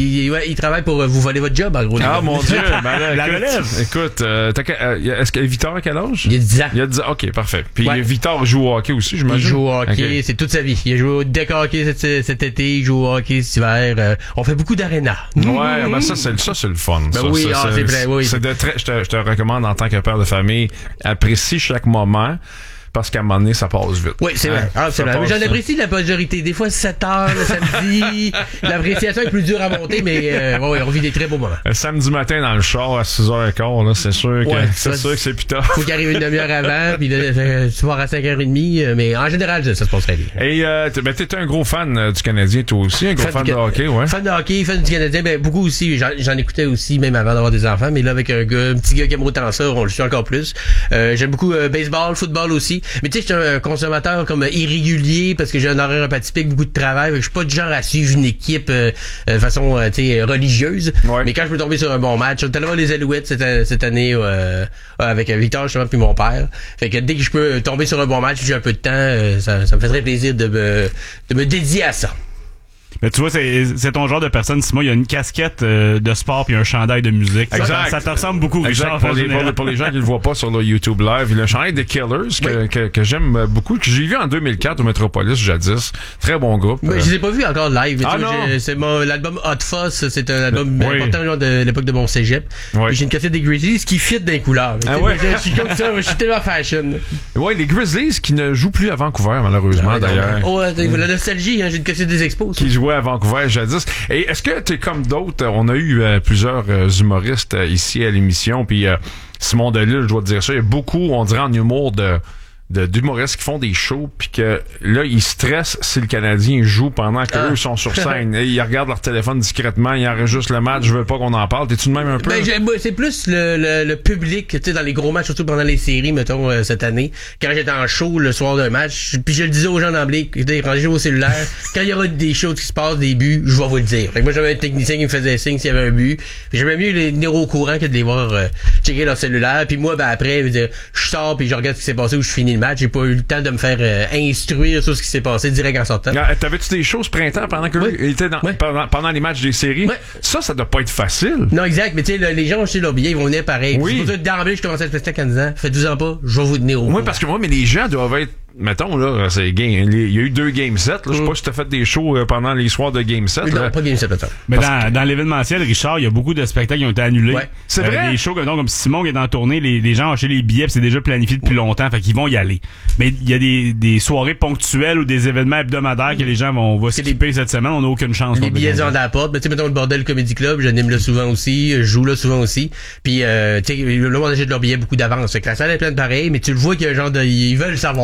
Il travaille pour vous voler votre job, en gros. Ah, mon Dieu. Ben là, La relève. Écoute, est-ce que Victor a quel âge? Il a 10 ans. Il a 10 ans. OK, parfait. Puis Ouais. Victor joue au hockey aussi, j'imagine? Il joue au hockey, Okay. c'est toute sa vie. Il a joué au deck hockey cet été, il joue au hockey cet hiver. On fait beaucoup d'aréna. Ouais, ben ça c'est le fun. Ben ça, oui, ça, c'est vrai, oui. C'est de très, je te recommande en tant que père de famille, apprécie chaque moment. Parce qu'à un moment donné, ça passe vite. Oui, c'est vrai. Hein? C'est vrai. Mais j'en apprécie la majorité. Des fois, 7 heures le samedi. L'appréciation est plus dure à monter, mais on vit des très beaux moments. Samedi matin dans le char à 6h15, là, c'est sûr que c'est plus tard. Faut qu'il arrive une demi-heure avant, puis tu vas à 5h30, mais en général, ça se passerait bien. Et t'es un gros fan du Canadien, toi aussi, un gros fan de hockey, ouais. Fan de hockey, fan du Canadien, ben beaucoup aussi. J'en écoutais aussi, même avant d'avoir des enfants, mais là, avec un petit gars qui aime autant ça, on le suit encore plus. J'aime beaucoup baseball, football aussi. Mais tu sais, je suis un consommateur comme irrégulier parce que j'ai un horaire un peu atypique, beaucoup de travail. Je suis pas du genre à suivre une équipe de façon religieuse. Ouais. Mais quand je peux tomber sur un bon match, je suis allé voir les Alouettes cette année avec Victor justement puis mon père. Fait que dès que je peux tomber sur un bon match, j'ai un peu de temps, ça me fait très plaisir de me dédier à ça. Mais tu vois, c'est ton genre de personne, Simon. Il y a une casquette de sport puis un chandail de musique. Exact. Ça te ressemble beaucoup, Richard. Pour les gens qui le voient pas sur le YouTube Live, il a le chandail des Killers que j'aime beaucoup, que j'ai vu en 2004 au Metropolis jadis. Très bon groupe. Mais je les ai pas vus encore live. Ah non. C'est l'album Hot Fuzz, c'est un album important genre de l'époque de mon cégep. Oui. J'ai une casquette des Grizzlies qui fit dans les couleurs. Ah ouais. Je suis comme ça, je suis tellement fashion. Ouais, les Grizzlies qui ne jouent plus à Vancouver malheureusement d'ailleurs. Oh, la nostalgie, hein, j'ai une casquette des Expos. Qui jouait à Vancouver jadis. Et est-ce que t'es comme d'autres? On a eu plusieurs humoristes ici à l'émission, puis Simon Delisle, je dois te dire ça, il y a beaucoup, on dirait en humour d'humoristes qui font des shows puis que là ils stressent si le Canadien joue pendant que eux sont sur scène. Et ils regardent leur téléphone discrètement, ils enregistrent le match, je veux pas qu'on en parle. T'es-tu de même un peu? Ben, c'est plus le public, tu sais, dans les gros matchs, surtout pendant les séries, mettons, cette année. Quand j'étais en show le soir d'un match, puis je le disais aux gens d'emblée, rangez vos cellulaires, quand il y aura des choses qui se passent, des buts, je vais vous le dire. Fait que moi, j'avais un technicien qui me faisait signe s'il y avait un but. J'aimais mieux les tenir au courant que de les voir checker leur cellulaire. Puis moi, ben après, je sors puis je regarde ce qui s'est passé ou je finis le match. J'ai pas eu le temps de me faire instruire sur ce qui s'est passé direct en sortant. T'avais-tu des shows ce printemps pendant que il était pendant les matchs des séries? Ouais. Ça doit pas être facile. Non, exact. Mais tu sais, les gens ont acheté leur billet, ils vont venir pareil. Oui. C'est pour ça que d'emblée, je commençais à le fester en disant, faites-vous-en pas, je vais vous tenir au courant. Oui, parce que mais les gens doivent être, mettons, là, il y a eu 2 Game 7, là. Je sais pas si t'as fait des shows pendant les soirs de Game 7. Non, pas Game 7, attends. Mais dans l'événementiel, Richard, il y a beaucoup de spectacles qui ont été annulés. Ouais. C'est vrai? Des shows comme Simon qui est en tournée, les gens ont acheté les billets, puis c'est déjà planifié depuis longtemps, fait qu'ils vont y aller. Mais il y a des soirées ponctuelles ou des événements hebdomadaires que les gens vont skipper cette semaine, on n'a aucune chance. Les billets sont à la porte. Ben, tu sais, mettons le Bordel Comedy Club, j'anime là souvent aussi, je joue là souvent aussi. Puis, tu sais, le monde achète leurs billets beaucoup d'avance. Fait que la salle est pleine pareil, mais tu le vois qu'il y a un genre de, ils veulent savoir.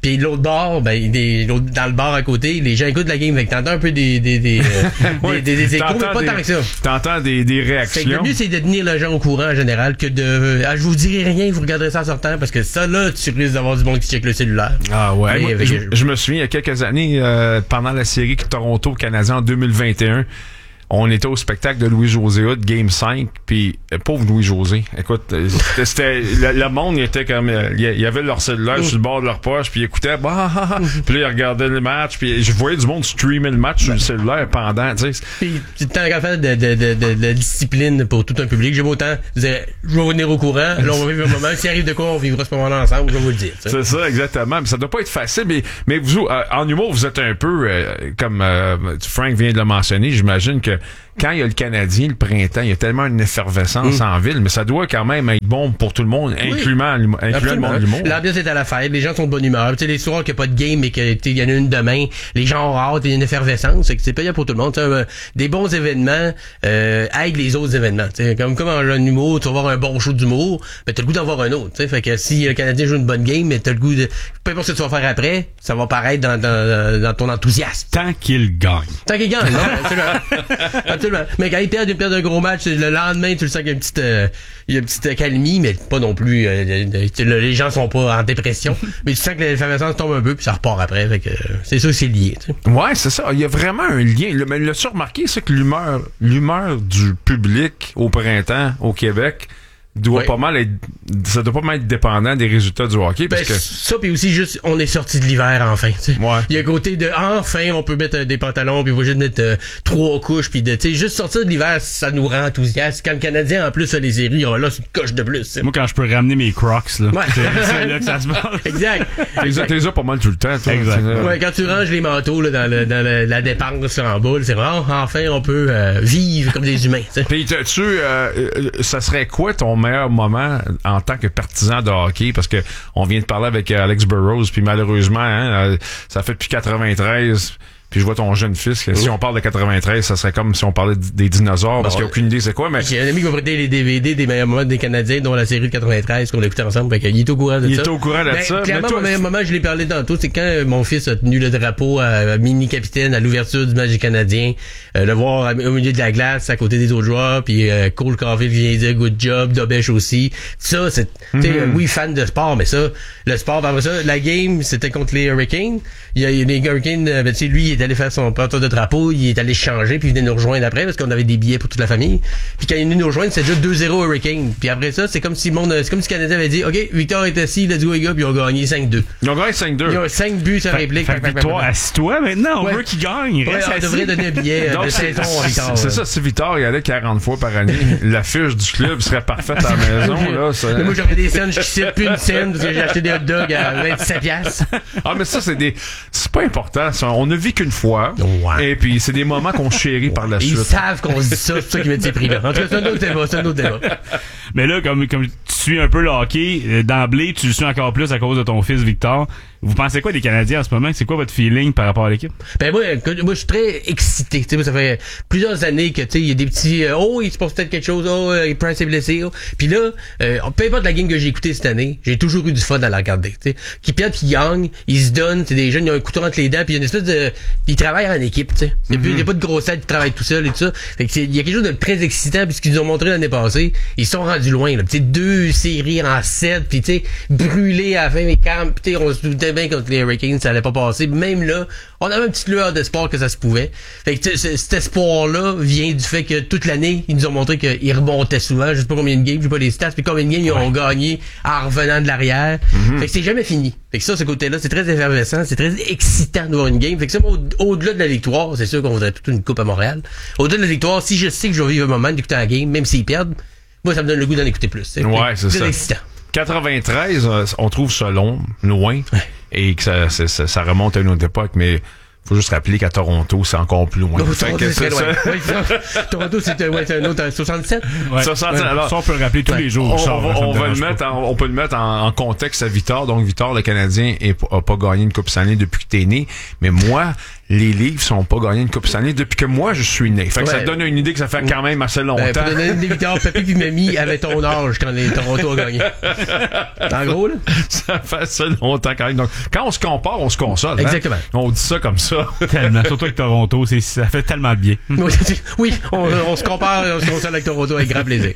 Puis l'autre bord, dans le bar à côté, les gens écoutent la game. Fait que t'entends un peu des échos, mais pas tant que ça. T'entends des réactions. Fait que le mieux, c'est de tenir les gens au courant en général que de je vous dirai rien, vous regarderez ça en sortant, parce que ça, là, tu risques d'avoir du monde qui check le cellulaire. Ah ouais. Mais, Moi, je me souviens, il y a quelques années, pendant la série Toronto-Canadien en 2021, on était au spectacle de Louis-José Hood, Game 5, puis pauvre Louis-José. Écoute, c'était le monde, il était comme il y avait leur cellulaire sur le bord de leur poche, puis ils écoutaient puis là ils regardaient le match, puis je voyais du monde streamer le match sur le cellulaire pendant, tu sais. Puis tant qu'à faire de discipline pour tout un public, j'aime autant dire je vais venir au courant, là on va vivre un moment, s'il arrive de quoi on vivra ce moment-là ensemble, je vais vous le dire. C'est ça, exactement. Mais ça doit pas être facile, mais vous en humour, vous êtes un peu comme Frank vient de le mentionner, j'imagine que quand il y a le Canadien, le printemps, il y a tellement une effervescence en ville, mais ça doit quand même être bon pour tout le monde, incluant le monde de l'humour. L'ambiance est à la fête, les gens sont de bonne humeur. Tu sais, les soirs qu'il n'y a pas de game, mais qu'il y en a une demain, les gens ont hâte, il y a une effervescence, c'est payant pour tout le monde. Des bons événements aident les autres événements. T'sais, comme en humour, tu vas voir un bon show d'humour, mais t'as le goût d'en voir un autre. T'sais. Fait que si le Canadien joue une bonne game, mais t'as le goût de... Peu importe ce que tu vas faire après, ça va paraître dans ton enthousiasme. Tant qu'il gagne. Tant qu'il gagne, non? Absolument. Mais quand ils perdent un gros match, le lendemain, tu le sens qu'il y a une petite accalmie, mais pas non plus, les gens sont pas en dépression, mais tu sens que l'effervescence tombe un peu, puis ça repart après, fait que c'est sûr que c'est lié, tu sais. Ouais, c'est ça, il y a vraiment un lien. Mais l'as-tu remarqué, c'est que l'humeur du public au printemps, au Québec, doit pas mal être dépendant des résultats du hockey, parce que ça, puis aussi juste on est sorti de l'hiver enfin, tu sais. Ouais. Il y a un côté de enfin on peut mettre des pantalons, puis on va juste mettre 3 couches, puis tu sais juste sortir de l'hiver, ça nous rend enthousiastes. Quand le Canadien en plus fait les séries, là c'est une coche de plus, t'sais. Moi quand je peux ramener mes Crocs là, c'est là que ça se passe. Exact. T'es là pas mal tout le temps, toi. Exact. Ouais, quand tu ranges les manteaux là, dans la dépense en boule, c'est vraiment enfin on peut vivre comme des humains, t'sais. Puis ça serait quoi ton meilleur moment en tant que partisan de hockey, parce que on vient de parler avec Alex Burrows, puis malheureusement ça fait depuis 93, puis je vois ton jeune fils, que si on parle de 93, ça serait comme si on parlait des dinosaures, parce qu'il n'y a aucune idée c'est quoi, mais... J'ai un ami qui m'a prêté les DVD des meilleurs moments des Canadiens, dont la série de 93, qu'on a écouté ensemble, fait qu'il est au courant de ça. Il est au courant de ça. Clairement, mon meilleur moment, je l'ai parlé tantôt, c'est quand mon fils a tenu le drapeau à mini-capitaine à l'ouverture du match des Canadiens, le voir au milieu de la glace, à côté des autres joueurs, puis Cole Caulfield vient dire good job, Dobesh aussi. Ça, c'est, oui, fan de sport, mais ça, le sport, par ça, la game, c'était contre les Hurricanes. Il y a les Hurricanes, lui, il est allé faire son porteur de drapeau, il est allé changer, puis il venait nous rejoindre après, parce qu'on avait des billets pour toute la famille. Puis quand il est venu nous rejoindre, c'était déjà 2-0 Hurricane. Puis après ça, c'est comme si le Canadien avait dit, OK, Victor est assis, let's go les gars, puis ils ont gagné 5-2. Ils ont gagné 5-2. Ils ont 5 buts sur réplique. Victor, assis-toi maintenant, on veut qu'il gagne. On devrait donner un billet de saison à Victor. C'est ça, si Victor y allait 40 fois par année, la fiche du club serait parfaite à la maison. Là, ça... Moi, j'aurais des scènes, je cite plus une scène, parce que j'ai acheté des hot dogs à 27$. Ah, mais ça, c'est pas important. Ça. On ne vit qu'une fois. Ouais. Et puis, c'est des moments qu'on chérit par la suite. Ils savent qu'on se dit ça, c'est pour ça qu'ils mettent ces prix-là. En tout cas, c'est un autre débat. Mais là, comme tu suis un peu le hockey, d'emblée, tu le suis encore plus à cause de ton fils Victor. Vous pensez quoi des Canadiens en ce moment? C'est quoi votre feeling par rapport à l'équipe? Ben moi, je suis très excité. Tu sais, moi, ça fait plusieurs années que tu sais, il y a des petits il se passe peut-être quelque chose, Price est blessé. Puis là, peu importe la game que j'ai écoutée cette année, j'ai toujours eu du fun à la regarder. Tu sais, qui perdent, qui gagnent, ils se donnent. C'est des jeunes, ils ont un couteau entre les dents, puis il y a une espèce de, ils travaillent en équipe. Tu sais, il y a pas de grosse tête qui travaille tout seul et tout ça. Fait que il y a quelque chose de très excitant, puis ce qu'ils nous ont montré l'année passée, ils sont rendus loin. Là, tu sais, 2 séries en 7, puis tu sais, brûlés à la fin, mais quand, tu sais, on se doutait bien contre les Hurricanes, ça allait pas passer. Même là, on avait une petite lueur d'espoir que ça se pouvait. Fait que cet espoir-là vient du fait que toute l'année, ils nous ont montré qu'ils remontaient souvent. Je sais pas combien de games, je sais pas les stats, puis combien de games ils ont gagné en revenant de l'arrière. Fait que c'est jamais fini. Fait que ça, ce côté-là, c'est très effervescent, c'est très excitant de voir une game. Fait que ça, au-delà de la victoire, c'est sûr qu'on voudrait toute une coupe à Montréal. Au-delà de la victoire, si je sais que je vais vivre un moment d'écouter la game, même s'ils perdent, moi, ça me donne le goût d'en écouter plus. Ouais, c'est ça. Excitant. 93, on trouve ça loin, et que ça remonte à une autre époque, mais faut juste rappeler qu'à Toronto, c'est encore plus loin. Toronto, c'est un autre 67. Ouais. 67. Alors, ça, on peut le rappeler tous les jours. On peut le mettre en contexte à Victor. Donc, Victor, le Canadien, a pas gagné une Coupe Stanley depuis que t'es né. Mais moi, les Leafs sont pas gagnés une Coupe cette année depuis que moi, je suis né. Fait que ça te donne une idée que ça fait quand même assez longtemps. Pour donner une idée, Victor, Papy puis Mamie avaient ton âge quand les Toronto a gagné. En gros, là. Ça fait assez longtemps quand même. Donc, quand on se compare, on se console. Exactement. Hein? On dit ça comme ça. Tellement. Surtout avec Toronto, ça fait tellement de bien. Oui, on se compare, on se console avec Toronto avec grand plaisir.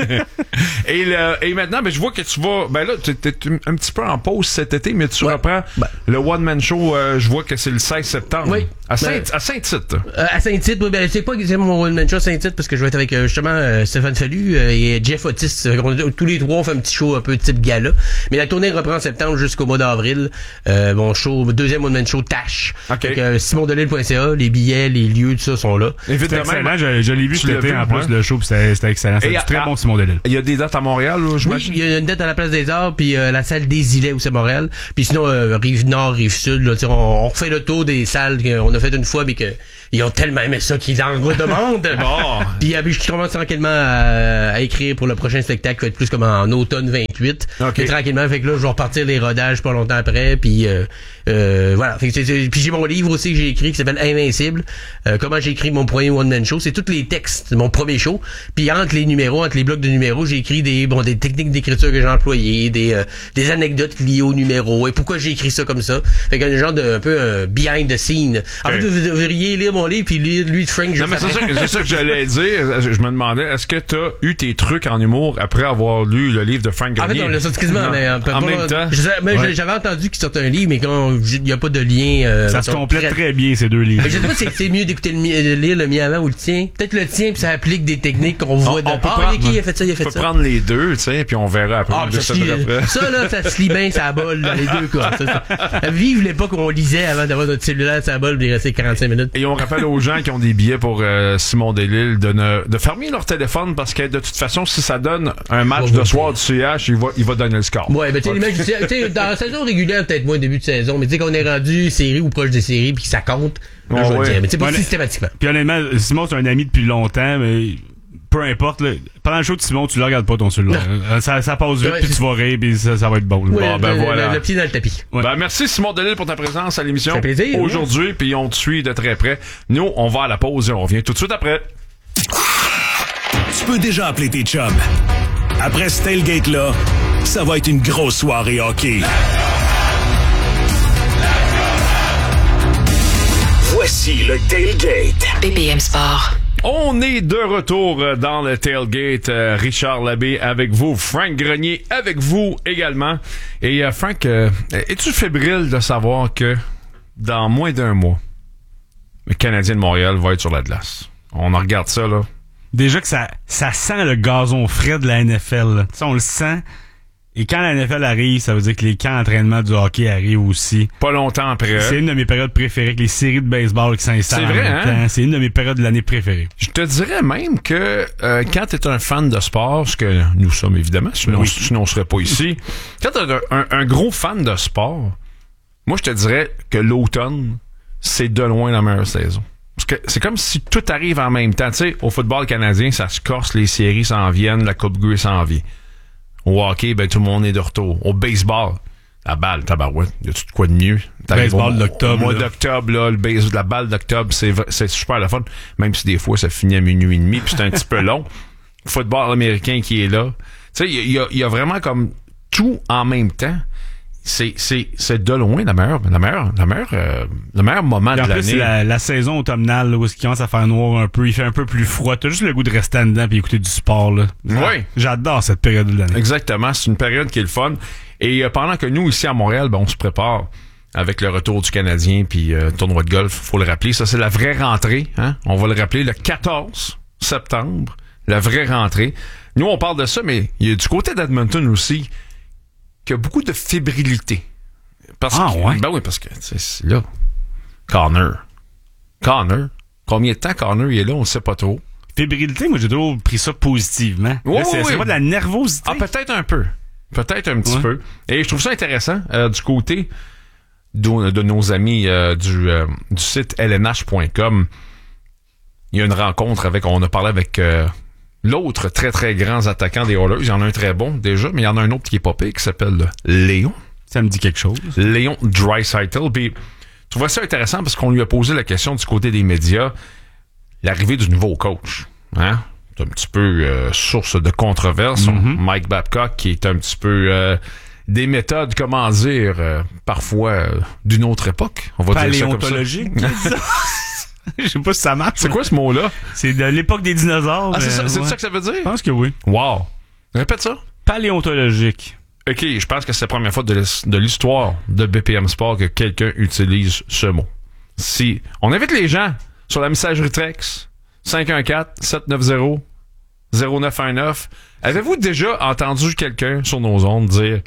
Et maintenant, je vois que tu vas... Ben là, t'es un petit peu en pause cet été, mais tu reprends le One Man Show. Je vois que c'est le 16 septembre. Oui. À Saint-Tite. À Saint-Tite, oui, c'est pas exactement mon One Man Show à Saint-Tite parce que je vais être avec justement Stéphane Fallu et Jeff Otis. Tous les trois, on fait un petit show un peu type gala. Mais la tournée reprend en septembre jusqu'au mois d'avril. Mon show, deuxième One Man Show, Tash. Okay. Donc, simondelille.ca, les billets, les lieux, tout ça sont là. C'était excellent, je l'ai vu cet été en plus, le show, c'était excellent. C'est très bon Simon Delille. Il y a des dates à Montréal, là, j'imagine? Oui, il y a une date à la Place des Arts, puis la salle des Îlets aussi à Montréal. Puis sinon, Rive-Nord, Rive-Sud, là, on refait le tour des salles qu'on a fait une fois, mais ils ont tellement aimé ça qu'ils en redemandent. Puis je commence tranquillement à écrire pour le prochain spectacle qui va être plus comme en automne 28. Okay. Et tranquillement, fait que là, je vais repartir les rodages pas longtemps après, puis voilà. Fait que puis j'ai mon livre aussi que j'ai écrit qui s'appelle Invincible. Comment j'ai écrit mon premier one-man show. C'est tous les textes de mon premier show. Puis entre les numéros, entre les blocs de numéros, j'ai écrit des techniques d'écriture que j'ai employées, des anecdotes liées aux numéros et pourquoi j'ai écrit ça comme ça. Fait qu'il y a un genre de un peu behind the scene. En fait, vous devriez lire mon livre puis lire lui de Frank. Non, mais c'est ça que j'allais dire. Je me demandais, est-ce que t'as eu tes trucs en humour après avoir lu le livre de Frank Grenier? En fait, on l'a sorti quasiment, mais en même temps. J'avais entendu qu'il sortait un livre, mais quand il n'y a pas de lien. Ça se complète très bien, ces deux livres. Je sais pas si c'est mieux d'écouter lire le mien avant ou le tien. Peut-être le tien, puis ça applique des techniques qu'on voit de qui a fait ça, il a fait ça. On peut prendre les deux, tu sais, puis on verra après. Ça, là, ça se lit bien, ça bol, dans les deux cas. Vive l'époque où on lisait avant d'avoir notre cellulaire, ça bol, puis rester 45 minutes. Et on rappelle aux gens qui ont des billets pour Simon Delille de fermer leur téléphone parce que de toute façon, si ça donne un match de soir du CH, il va donner le score. Ouais, ben tu sais, les matchs du CH, dans la saison régulière, peut-être moins début de saison, mais tu sais qu'on est rendu série ou proche des séries puis que ça compte. Là, je vais le dire, mais tu sais pas systématiquement. Puis honnêtement, Simon, c'est un ami depuis longtemps, mais peu importe, là, pendant le show de Simon, tu le regardes pas ton cellulaire. Ça passe vite, puis tu vas rire, puis ça va être bon. Ouais, bon, voilà. Le pied dans le tapis. Ouais. Ben, merci Simon Delille pour ta présence à l'émission ça fait plaisir, aujourd'hui, puis on te suit de très près. Nous, on va à la pause et on revient tout de suite après. Tu peux déjà appeler tes chums. Après ce tailgate-là, ça va être une grosse soirée hockey. Voici le tailgate. BPM Sport. On est de retour dans le tailgate. Richard Labbé avec vous, Frank Grenier avec vous également. Et Frank, es-tu fébrile de savoir que dans moins d'un mois, le Canadien de Montréal va être sur la glace? On en regarde ça, là. Déjà que ça sent le gazon frais de la NFL. Tu sais, on le sent. Et quand la NFL arrive, ça veut dire que les camps d'entraînement du hockey arrivent aussi. Pas longtemps après. C'est une de mes périodes préférées, que les séries de baseball qui s'installent. C'est vrai, hein? C'est une de mes périodes de l'année préférées. Je te dirais même que quand t'es un fan de sport, ce que nous sommes évidemment, sinon on serait pas ici. Quand t'es un gros fan de sport, moi je te dirais que l'automne, c'est de loin la meilleure saison. Parce que c'est comme si tout arrive en même temps. Tu sais, au football canadien, ça se corse, les séries s'en viennent, la Coupe Grey s'en vient. Au hockey, ben tout le monde est de retour. Au baseball, la balle, tabarouette, y a-tu de quoi de mieux? Baseball d'octobre. Au mois d'octobre, là, la balle d'octobre, c'est super le fun. Même si des fois, ça finit à minuit et demi, puis c'est un petit peu long. Football américain qui est là. Tu sais, il y a vraiment comme tout en même temps. C'est de loin le meilleur moment de l'année. C'est la saison automnale, là, où il commence à faire noir un peu, il fait un peu plus froid. T'as juste le goût de rester dedans et écouter du sport, là. Oui. J'adore cette période de l'année. Exactement. C'est une période qui est le fun. Et pendant que nous, ici à Montréal, ben, on se prépare avec le retour du Canadien puis tournoi de golf, faut le rappeler. Ça, c'est la vraie rentrée, hein. On va le rappeler le 14 septembre. La vraie rentrée. Nous, on parle de ça, mais il y a du côté d'Edmonton aussi qu'il y a beaucoup de fébrilité. Ouais? Ben oui, parce que c'est là. Connor. Combien de temps Connor il est là, on ne sait pas trop. Fébrilité, moi j'ai toujours pris ça positivement. Ouais, c'est pas de la nervosité. Ah, peut-être un peu. Peut-être un petit peu. Et je trouve ça intéressant du côté de nos amis du site lnh.com. Il y a une rencontre on a parlé avec l'autre très très grand attaquant des Oilers. Il y en a un très bon déjà, mais il y en a un autre qui est pas pire qui s'appelle Léon. Ça me dit quelque chose. Léon Draisaitl. Puis tu trouvais ça intéressant parce qu'on lui a posé la question du côté des médias, l'arrivée du nouveau coach. Hein? C'est un petit peu source de controverse. Mike Babcock qui est un petit peu des méthodes, comment dire, parfois d'une autre époque. On va dire ça comme ça. Paléontologique. Je sais pas si ça marche. C'est quoi ce mot-là? C'est de l'époque des dinosaures. Ah, c'est ça que ça veut dire? Je pense que oui. Wow. Répète ça. Paléontologique. OK, je pense que c'est la première fois de l'histoire de BPM Sport que quelqu'un utilise ce mot. Si on invite les gens sur la messagerie Trex 514-790-0919, avez-vous déjà entendu quelqu'un sur nos ondes dire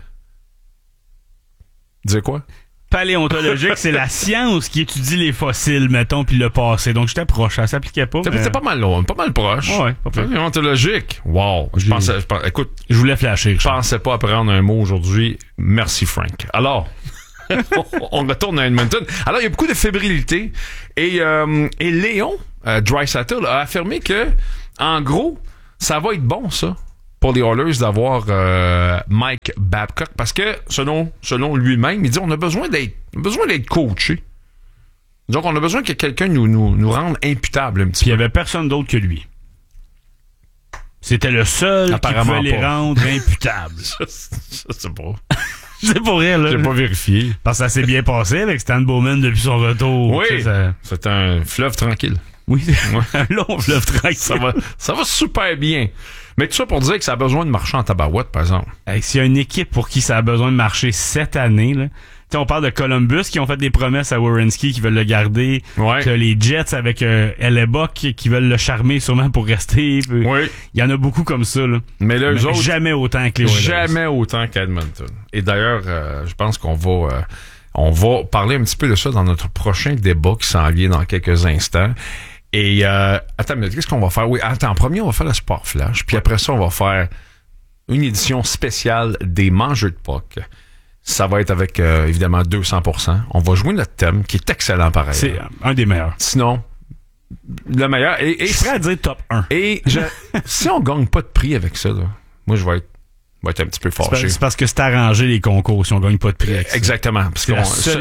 quoi? Paléontologique, c'est la science qui étudie les fossiles, mettons, puis le passé. Donc, j'étais proche, ça s'appliquait pas. C'était pas mal long, pas mal proche. Ouais, pas pire. Paléontologique. Wow. Écoute, je voulais flasher. Je pensais pas apprendre un mot aujourd'hui. Merci, Frank. Alors, on retourne à Edmonton. Alors, il y a beaucoup de fébrilité. Et Léon Draisaitl a affirmé que, en gros, ça va être bon, ça, pour les Oilers d'avoir Mike Babcock, parce que selon lui-même, il dit on a besoin d'être coaché. Donc on a besoin que quelqu'un nous rende imputable un petit peu. Il y avait personne d'autre que lui. C'était le seul Apparemment qui pouvait les rendre imputables. C'est pas. C'est pour rien, là. J'ai pas vérifié. Parce que ça s'est bien passé avec Stan Bowman depuis son retour. Oui. C'est un fleuve tranquille. Oui, un long fleuve tranquille. Ça va super bien. Mais tout ça pour dire que ça a besoin de marcher en tabarouette, par exemple. S'il y a une équipe pour qui ça a besoin de marcher cette année, là, on parle de Columbus qui ont fait des promesses à Werenski qui veulent le garder. Ouais. Les Jets avec Hellebuck qui veulent le charmer sûrement pour rester. Oui. Il y en a beaucoup comme ça. Là. Mais les autres, jamais autant que les Oilers. Jamais autant qu'Edmonton. Et d'ailleurs, je pense qu'on va parler un petit peu de ça dans notre prochain débat qui s'en vient dans quelques instants. Et attends, mais qu'est-ce qu'on va faire? Oui, attends, en premier, on va faire le Sport Flash. Puis après ça, on va faire une édition spéciale des mangeux de puck. Ça va être avec, évidemment, 200%. On va jouer notre thème, qui est excellent pareil. C'est un des meilleurs. Sinon, le meilleur. Et je suis prêt à dire top 1. Et si on gagne pas de prix avec ça, là, moi, je vais être un petit peu fâché. C'est parce que c'est arrangé les concours si on gagne pas de prix avec ça. Exactement. Parce que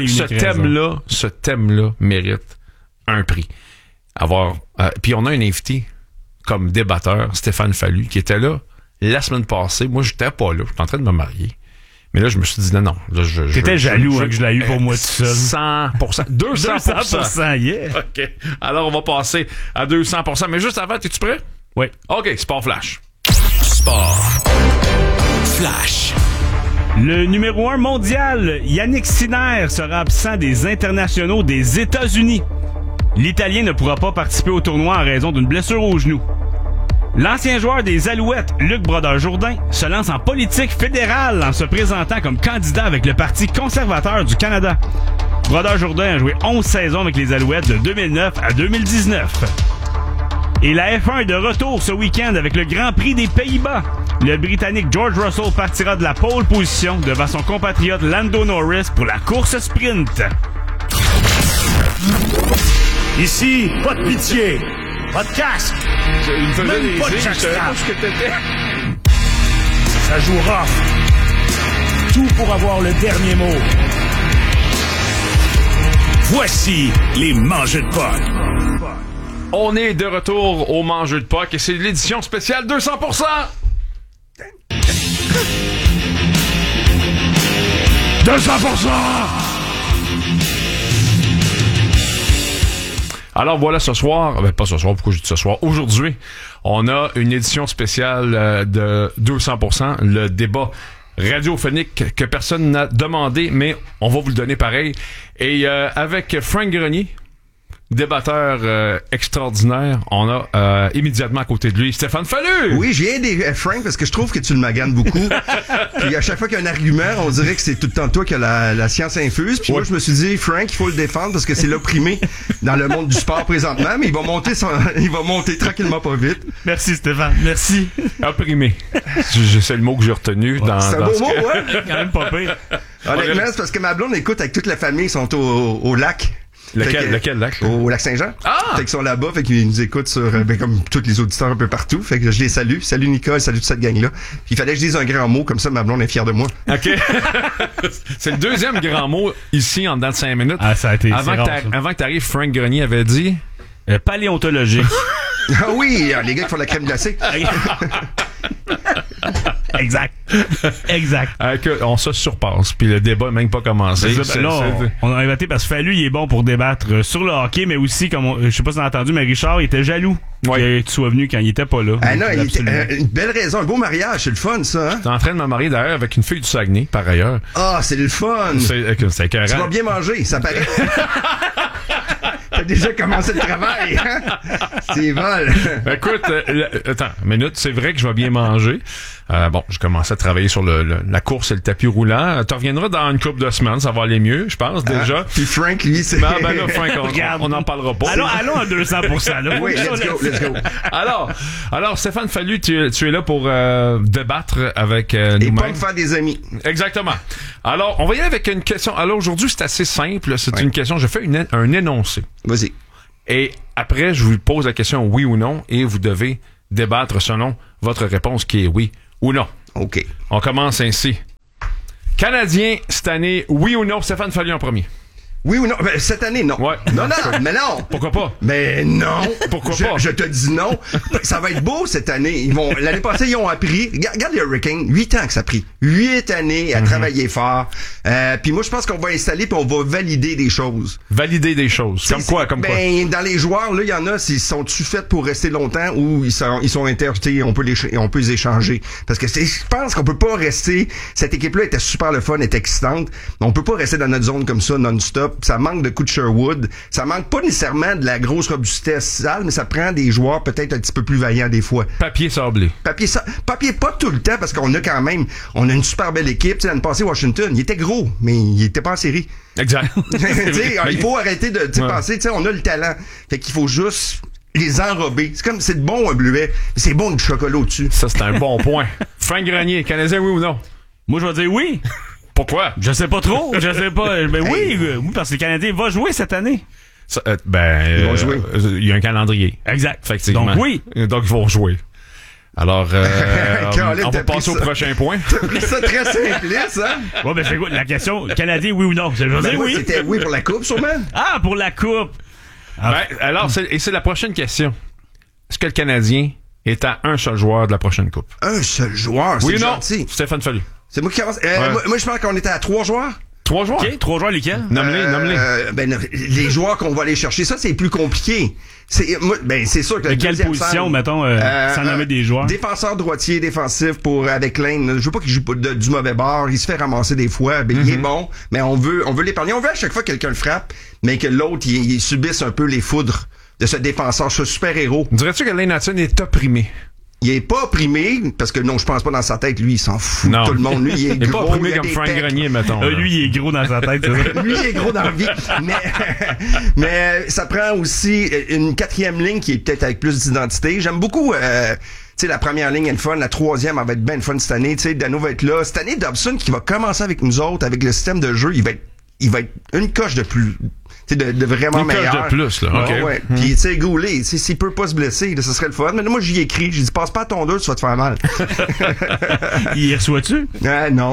ce thème-là mérite un prix. Puis on a un invité comme débatteur, Stéphane Fallu, qui était là la semaine passée. Moi, j'étais pas là. J'étais en train de me marier. Mais là, je me suis dit non. T'étais jaloux que je l'ai eu pour moi tout seul. 100%. 200%. Yeah. OK. Alors, on va passer à 200%. Mais juste avant, es-tu prêt? Oui. OK, Sport Flash. Sport Flash. Le numéro 1 mondial, Yannick Sinner, sera absent des internationaux des États-Unis. L'Italien ne pourra pas participer au tournoi en raison d'une blessure au genou. L'ancien joueur des Alouettes, Luc Brodeur-Jourdain, se lance en politique fédérale en se présentant comme candidat avec le Parti conservateur du Canada. Brodeur-Jourdain a joué 11 saisons avec les Alouettes de 2009 à 2019. Et la F1 est de retour ce week-end avec le Grand Prix des Pays-Bas. Le Britannique George Russell partira de la pole position devant son compatriote Lando Norris pour la course sprint. Ici, pas de pitié, pas de casque, même pas de jackstrap. Ça joue rough. Tout pour avoir le dernier mot. Voici les mangeux de puck. On est de retour au mangeux de puck et c'est l'édition spéciale 200%. 200%! Alors voilà, ce soir, pas ce soir, pourquoi je dis ce soir? Aujourd'hui, on a une édition spéciale de 200%, le débat radiophonique que personne n'a demandé, mais on va vous le donner pareil. Et avec Frank Grenier, débatteur extraordinaire, on a immédiatement à côté de lui Stéphane Fallu. Oui, j'ai aidé Frank parce que je trouve que tu le maganes beaucoup. Puis à chaque fois qu'il y a un argument, on dirait que c'est tout le temps toi qui a la science infuse. Puis moi, je me suis dit, Frank, il faut le défendre parce que c'est l'opprimé dans le monde du sport présentement, mais il va monter tranquillement pas vite. Merci Stéphane, merci. Opprimé. C'est le mot que j'ai retenu dans c'est un beau mot, ouais. Quand même pas pire. Honnêtement, c'est parce que ma blonde écoute avec toute la famille, ils sont au lac. Lequel lac? Au lac Saint-Jean. Ah! Fait qu'ils sont là-bas, fait qu'ils nous écoutent sur, comme tous les auditeurs un peu partout. Fait que je les salue. Salut Nicole, salut toute cette gang-là. Puis il fallait que je dise un grand mot, comme ça ma blonde est fière de moi. OK. C'est le deuxième grand mot ici en dedans de 5 minutes. Ah, ça a été Avant que t'arrives, Frank Grenier avait dit... paléontologique. Ah oui, les gars qui font la crème glacée. Exact. On se surpasse, puis le débat n'a même pas commencé. On a inventé parce que Fallu, il est bon pour débattre sur le hockey, mais aussi, comme je sais pas si t'as entendu, mais Richard, il était jaloux que tu sois venu quand il était pas là. Ah non, il était, une belle raison, un beau mariage, c'est le fun, ça. Hein? T'es en train de me marier d'ailleurs avec une fille du Saguenay, par ailleurs. Ah, c'est le fun. C'est écœurant. Tu vas bien manger, ça paraît. T'as déjà commencé le travail, hein? C'est vol. Écoute, attends, une minute, c'est vrai que je vais bien manger. Je commence à travailler sur la course et le tapis roulant. Tu reviendras dans une couple de semaines, ça va aller mieux, je pense, déjà. Puis Frank, lui, c'est... Ben là, Frank, on n'en parlera pas. Allons à 200%. Là. Oui, let's go. Alors, Stéphane Fallu, tu es là pour débattre avec nous-mêmes. Et pas me faire des amis. Exactement. Alors, on va y aller avec une question. Alors, aujourd'hui, c'est assez simple. C'est une question. Je fais un énoncé. Vas-y. Et après, je vous pose la question oui ou non et vous devez débattre selon votre réponse qui est oui ou non. OK. On commence ainsi. Canadien, cette année, oui ou non? Stéphane Fallu en premier. Oui ou non? Ben, cette année, non. Ouais. Non, mais non. Pourquoi pas? Mais non. Pourquoi pas? Je te dis non. Ça va être beau cette année. L'année passée, ils ont appris. Regarde les Hurricanes. 8 ans que ça a pris. 8 années à travailler fort. Puis moi, je pense qu'on va installer puis on va valider des choses. Valider des choses. Comme quoi? Dans les joueurs, là, il y en a, s'ils sont-tu faits pour rester longtemps ou ils sont interjetés, on peut les échanger. Parce que je pense qu'on peut pas rester, cette équipe-là était super le fun, était excitante. On peut pas rester dans notre zone comme ça, non-stop. Ça manque de coups de Sherwood. Ça manque pas nécessairement de la grosse robustesse sale, mais ça prend des joueurs peut-être un petit peu plus vaillants des fois. Papier sablé. Papier pas tout le temps, parce qu'on a quand même, on a une super belle équipe. Tu sais, l'année passée, Washington, il était gros, mais il était pas en série. Exact. Il faut arrêter de penser, tu sais, on a le talent. Fait qu'il faut juste les enrober. C'est de bon un bleuet, mais c'est bon du chocolat au-dessus. Ça, c'est un bon point. Frank Grenier, Canadien, oui ou non? Moi, je vais dire oui. Pourquoi? Je sais pas trop. Je sais pas. Mais oui, parce que le Canadien va jouer cette année. Ils vont jouer. Il y a un calendrier. Exact. Effectivement. Donc oui. Donc ils vont jouer. Alors, on va passer au prochain point. T'as pris ça très simpliste, hein? Ouais, ben c'est quoi la question? Canadien, oui ou non? Je vais dire oui. C'était oui pour la coupe, sûrement. Ah, pour la coupe. Alors, c'est la prochaine question. Est-ce que le Canadien est à un seul joueur de la prochaine coupe? Un seul joueur, oui c'est ou non? gentil. Stéphane Fallu. C'est moi qui avance. Moi, je pense qu'on était à 3 joueurs. 3 joueurs? OK, 3 joueurs lesquels? Nomme-les. Les joueurs qu'on va aller chercher, ça, c'est plus compliqué. C'est sûr que de quelle position, mettons, sans nommer des joueurs? Défenseur droitier, défensif avec Lane. Je veux pas qu'il joue du mauvais bord. Il se fait ramasser des fois. Il est bon, mais on veut l'épargner. On veut à chaque fois que quelqu'un le frappe, mais que l'autre, il subisse un peu les foudres de ce défenseur, ce super-héros. Dirais-tu que Lane Hutson est opprimé? Il est pas opprimé, parce que non, je pense pas dans sa tête, lui, il s'en fout. Non. Tout le monde, lui, il est gros. Il est pas opprimé comme Frank Grenier, mettons. Lui, il est gros dans sa tête. Lui, il est gros dans la vie. Mais ça prend aussi une 4e ligne qui est peut-être avec plus d'identité. J'aime beaucoup, tu sais, la première ligne est le fun, la 3e, elle va être bien le fun cette année. Tu sais, Dano va être là. Cette année, Dobson, qui va commencer avec nous autres, avec le système de jeu, il va être une coche de plus... De vraiment meilleur. Une coche de plus, là. OK. Ouais. Puis, tu sais, Goulet, s'il peut pas se blesser, là, ça serait le fun. Mais là, moi, j'y écris. J'ai dit, passe pas à ton 2, tu vas te faire mal. Il reçoit-tu? Non.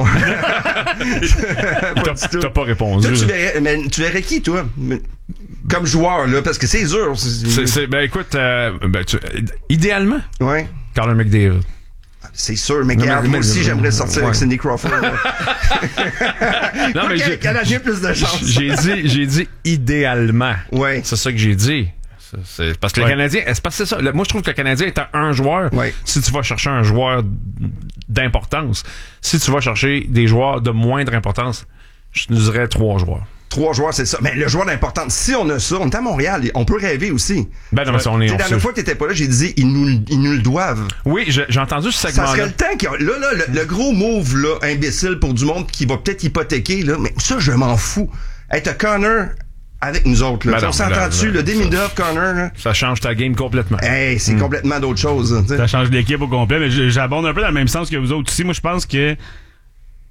T'as pas répondu. Toi, tu verrais qui, toi? Comme joueur, là, parce que c'est dur. Écoute, idéalement, ouais. Connor McDavid. C'est sûr, mais regarde, moi aussi, j'aimerais sortir avec Cindy Crawford. Non, mais le Canadien plus de chance. J'ai dit idéalement. Ouais. C'est ça que j'ai dit. C'est parce que le Canadien, c'est ça. Moi, je trouve que le Canadien est à un joueur. Ouais. Si tu vas chercher un joueur d'importance, si tu vas chercher des joueurs de moindre importance, je te dirais 3 joueurs. 3 joueurs, c'est ça. Mais le joueur d'importance, si on a ça, on est à Montréal, on peut rêver aussi. Ben non, mais on est... La dernière fois que t'étais pas là, j'ai dit, ils nous le doivent. Oui, j'ai entendu ce segment-là. Ça serait le temps le gros move, là, imbécile pour du monde qui va peut-être hypothéquer, là, mais ça, je m'en fous. Être Connor avec nous autres, là. On s'entend-tu, le Demidov, Connor, là? Ça change ta game complètement. Hey, c'est complètement d'autre chose. Ça change l'équipe au complet, mais j'abonde un peu dans le même sens que vous autres aussi. Moi, je pense que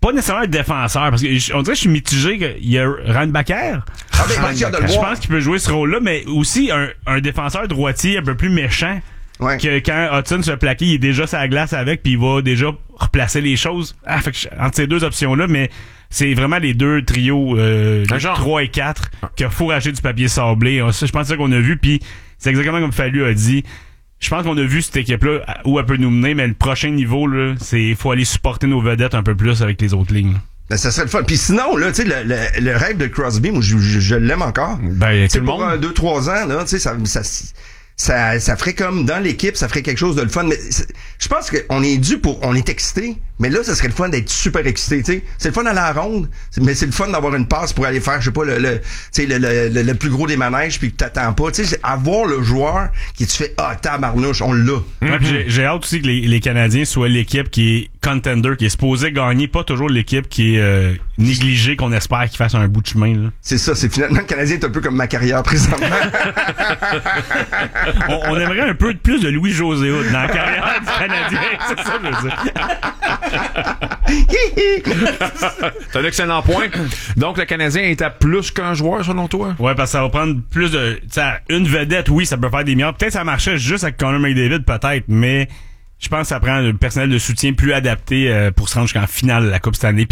pas nécessairement un défenseur, parce que on dirait que je suis mitigé. Il y a Randbacker. Ah, ben, moi, j'ai hâte de le Je voir. pense qu'il peut jouer ce rôle-là, mais aussi un défenseur droitier un peu plus méchant. Ouais. Que quand Hudson se fait plaquer, il est déjà sur la glace avec, puis il va déjà replacer les choses. Fait que entre ces deux options-là, mais c'est vraiment les deux trios, genre. 3 et 4, qu'il faut racheter du papier sablé. Ça, je pense que c'est ça qu'on a vu, puis c'est exactement comme Fallu a dit. Je pense qu'on a vu cette équipe-là où elle peut nous mener, mais le prochain niveau, là, c'est faut aller supporter nos vedettes un peu plus avec les autres lignes. Ben, ça serait le fun. Puis sinon, là, tu sais, le rêve de Crosby, moi, je l'aime encore. Ben, Tu sais, tout le pour monde. 2-3 ans, là, tu sais, ça ferait comme dans l'équipe, ça ferait quelque chose de le fun. Mais je pense qu'on est dû on est excité. Mais là, ça serait le fun d'être super excité, tu sais. C'est le fun à la ronde, mais c'est le fun d'avoir une passe pour aller faire, je sais pas, le plus gros des manèges puis que t'attends pas. Tu sais, avoir le joueur qui te fait, tabarnouche, on l'a. Ouais, puis j'ai hâte aussi que les Canadiens soient l'équipe qui est contender, qui est supposée gagner, pas toujours l'équipe qui est négligée, qu'on espère qu'il fasse un bout de chemin. Là. C'est ça, c'est finalement le Canadien est un peu comme ma carrière présentement. On aimerait un peu plus de Louis-José Hood dans la carrière du Canadien, c'est ça que je veux dire. C'est un excellent point. Donc, le Canadien est à plus qu'un joueur, selon toi? Ouais, parce que ça va prendre plus de... Tu sais, une vedette, oui, ça peut faire des milliards. Peut-être que ça marchait juste avec Connor McDavid, peut-être, mais je pense que ça prend le personnel de soutien plus adapté pour se rendre jusqu'en finale de la Coupe Stanley.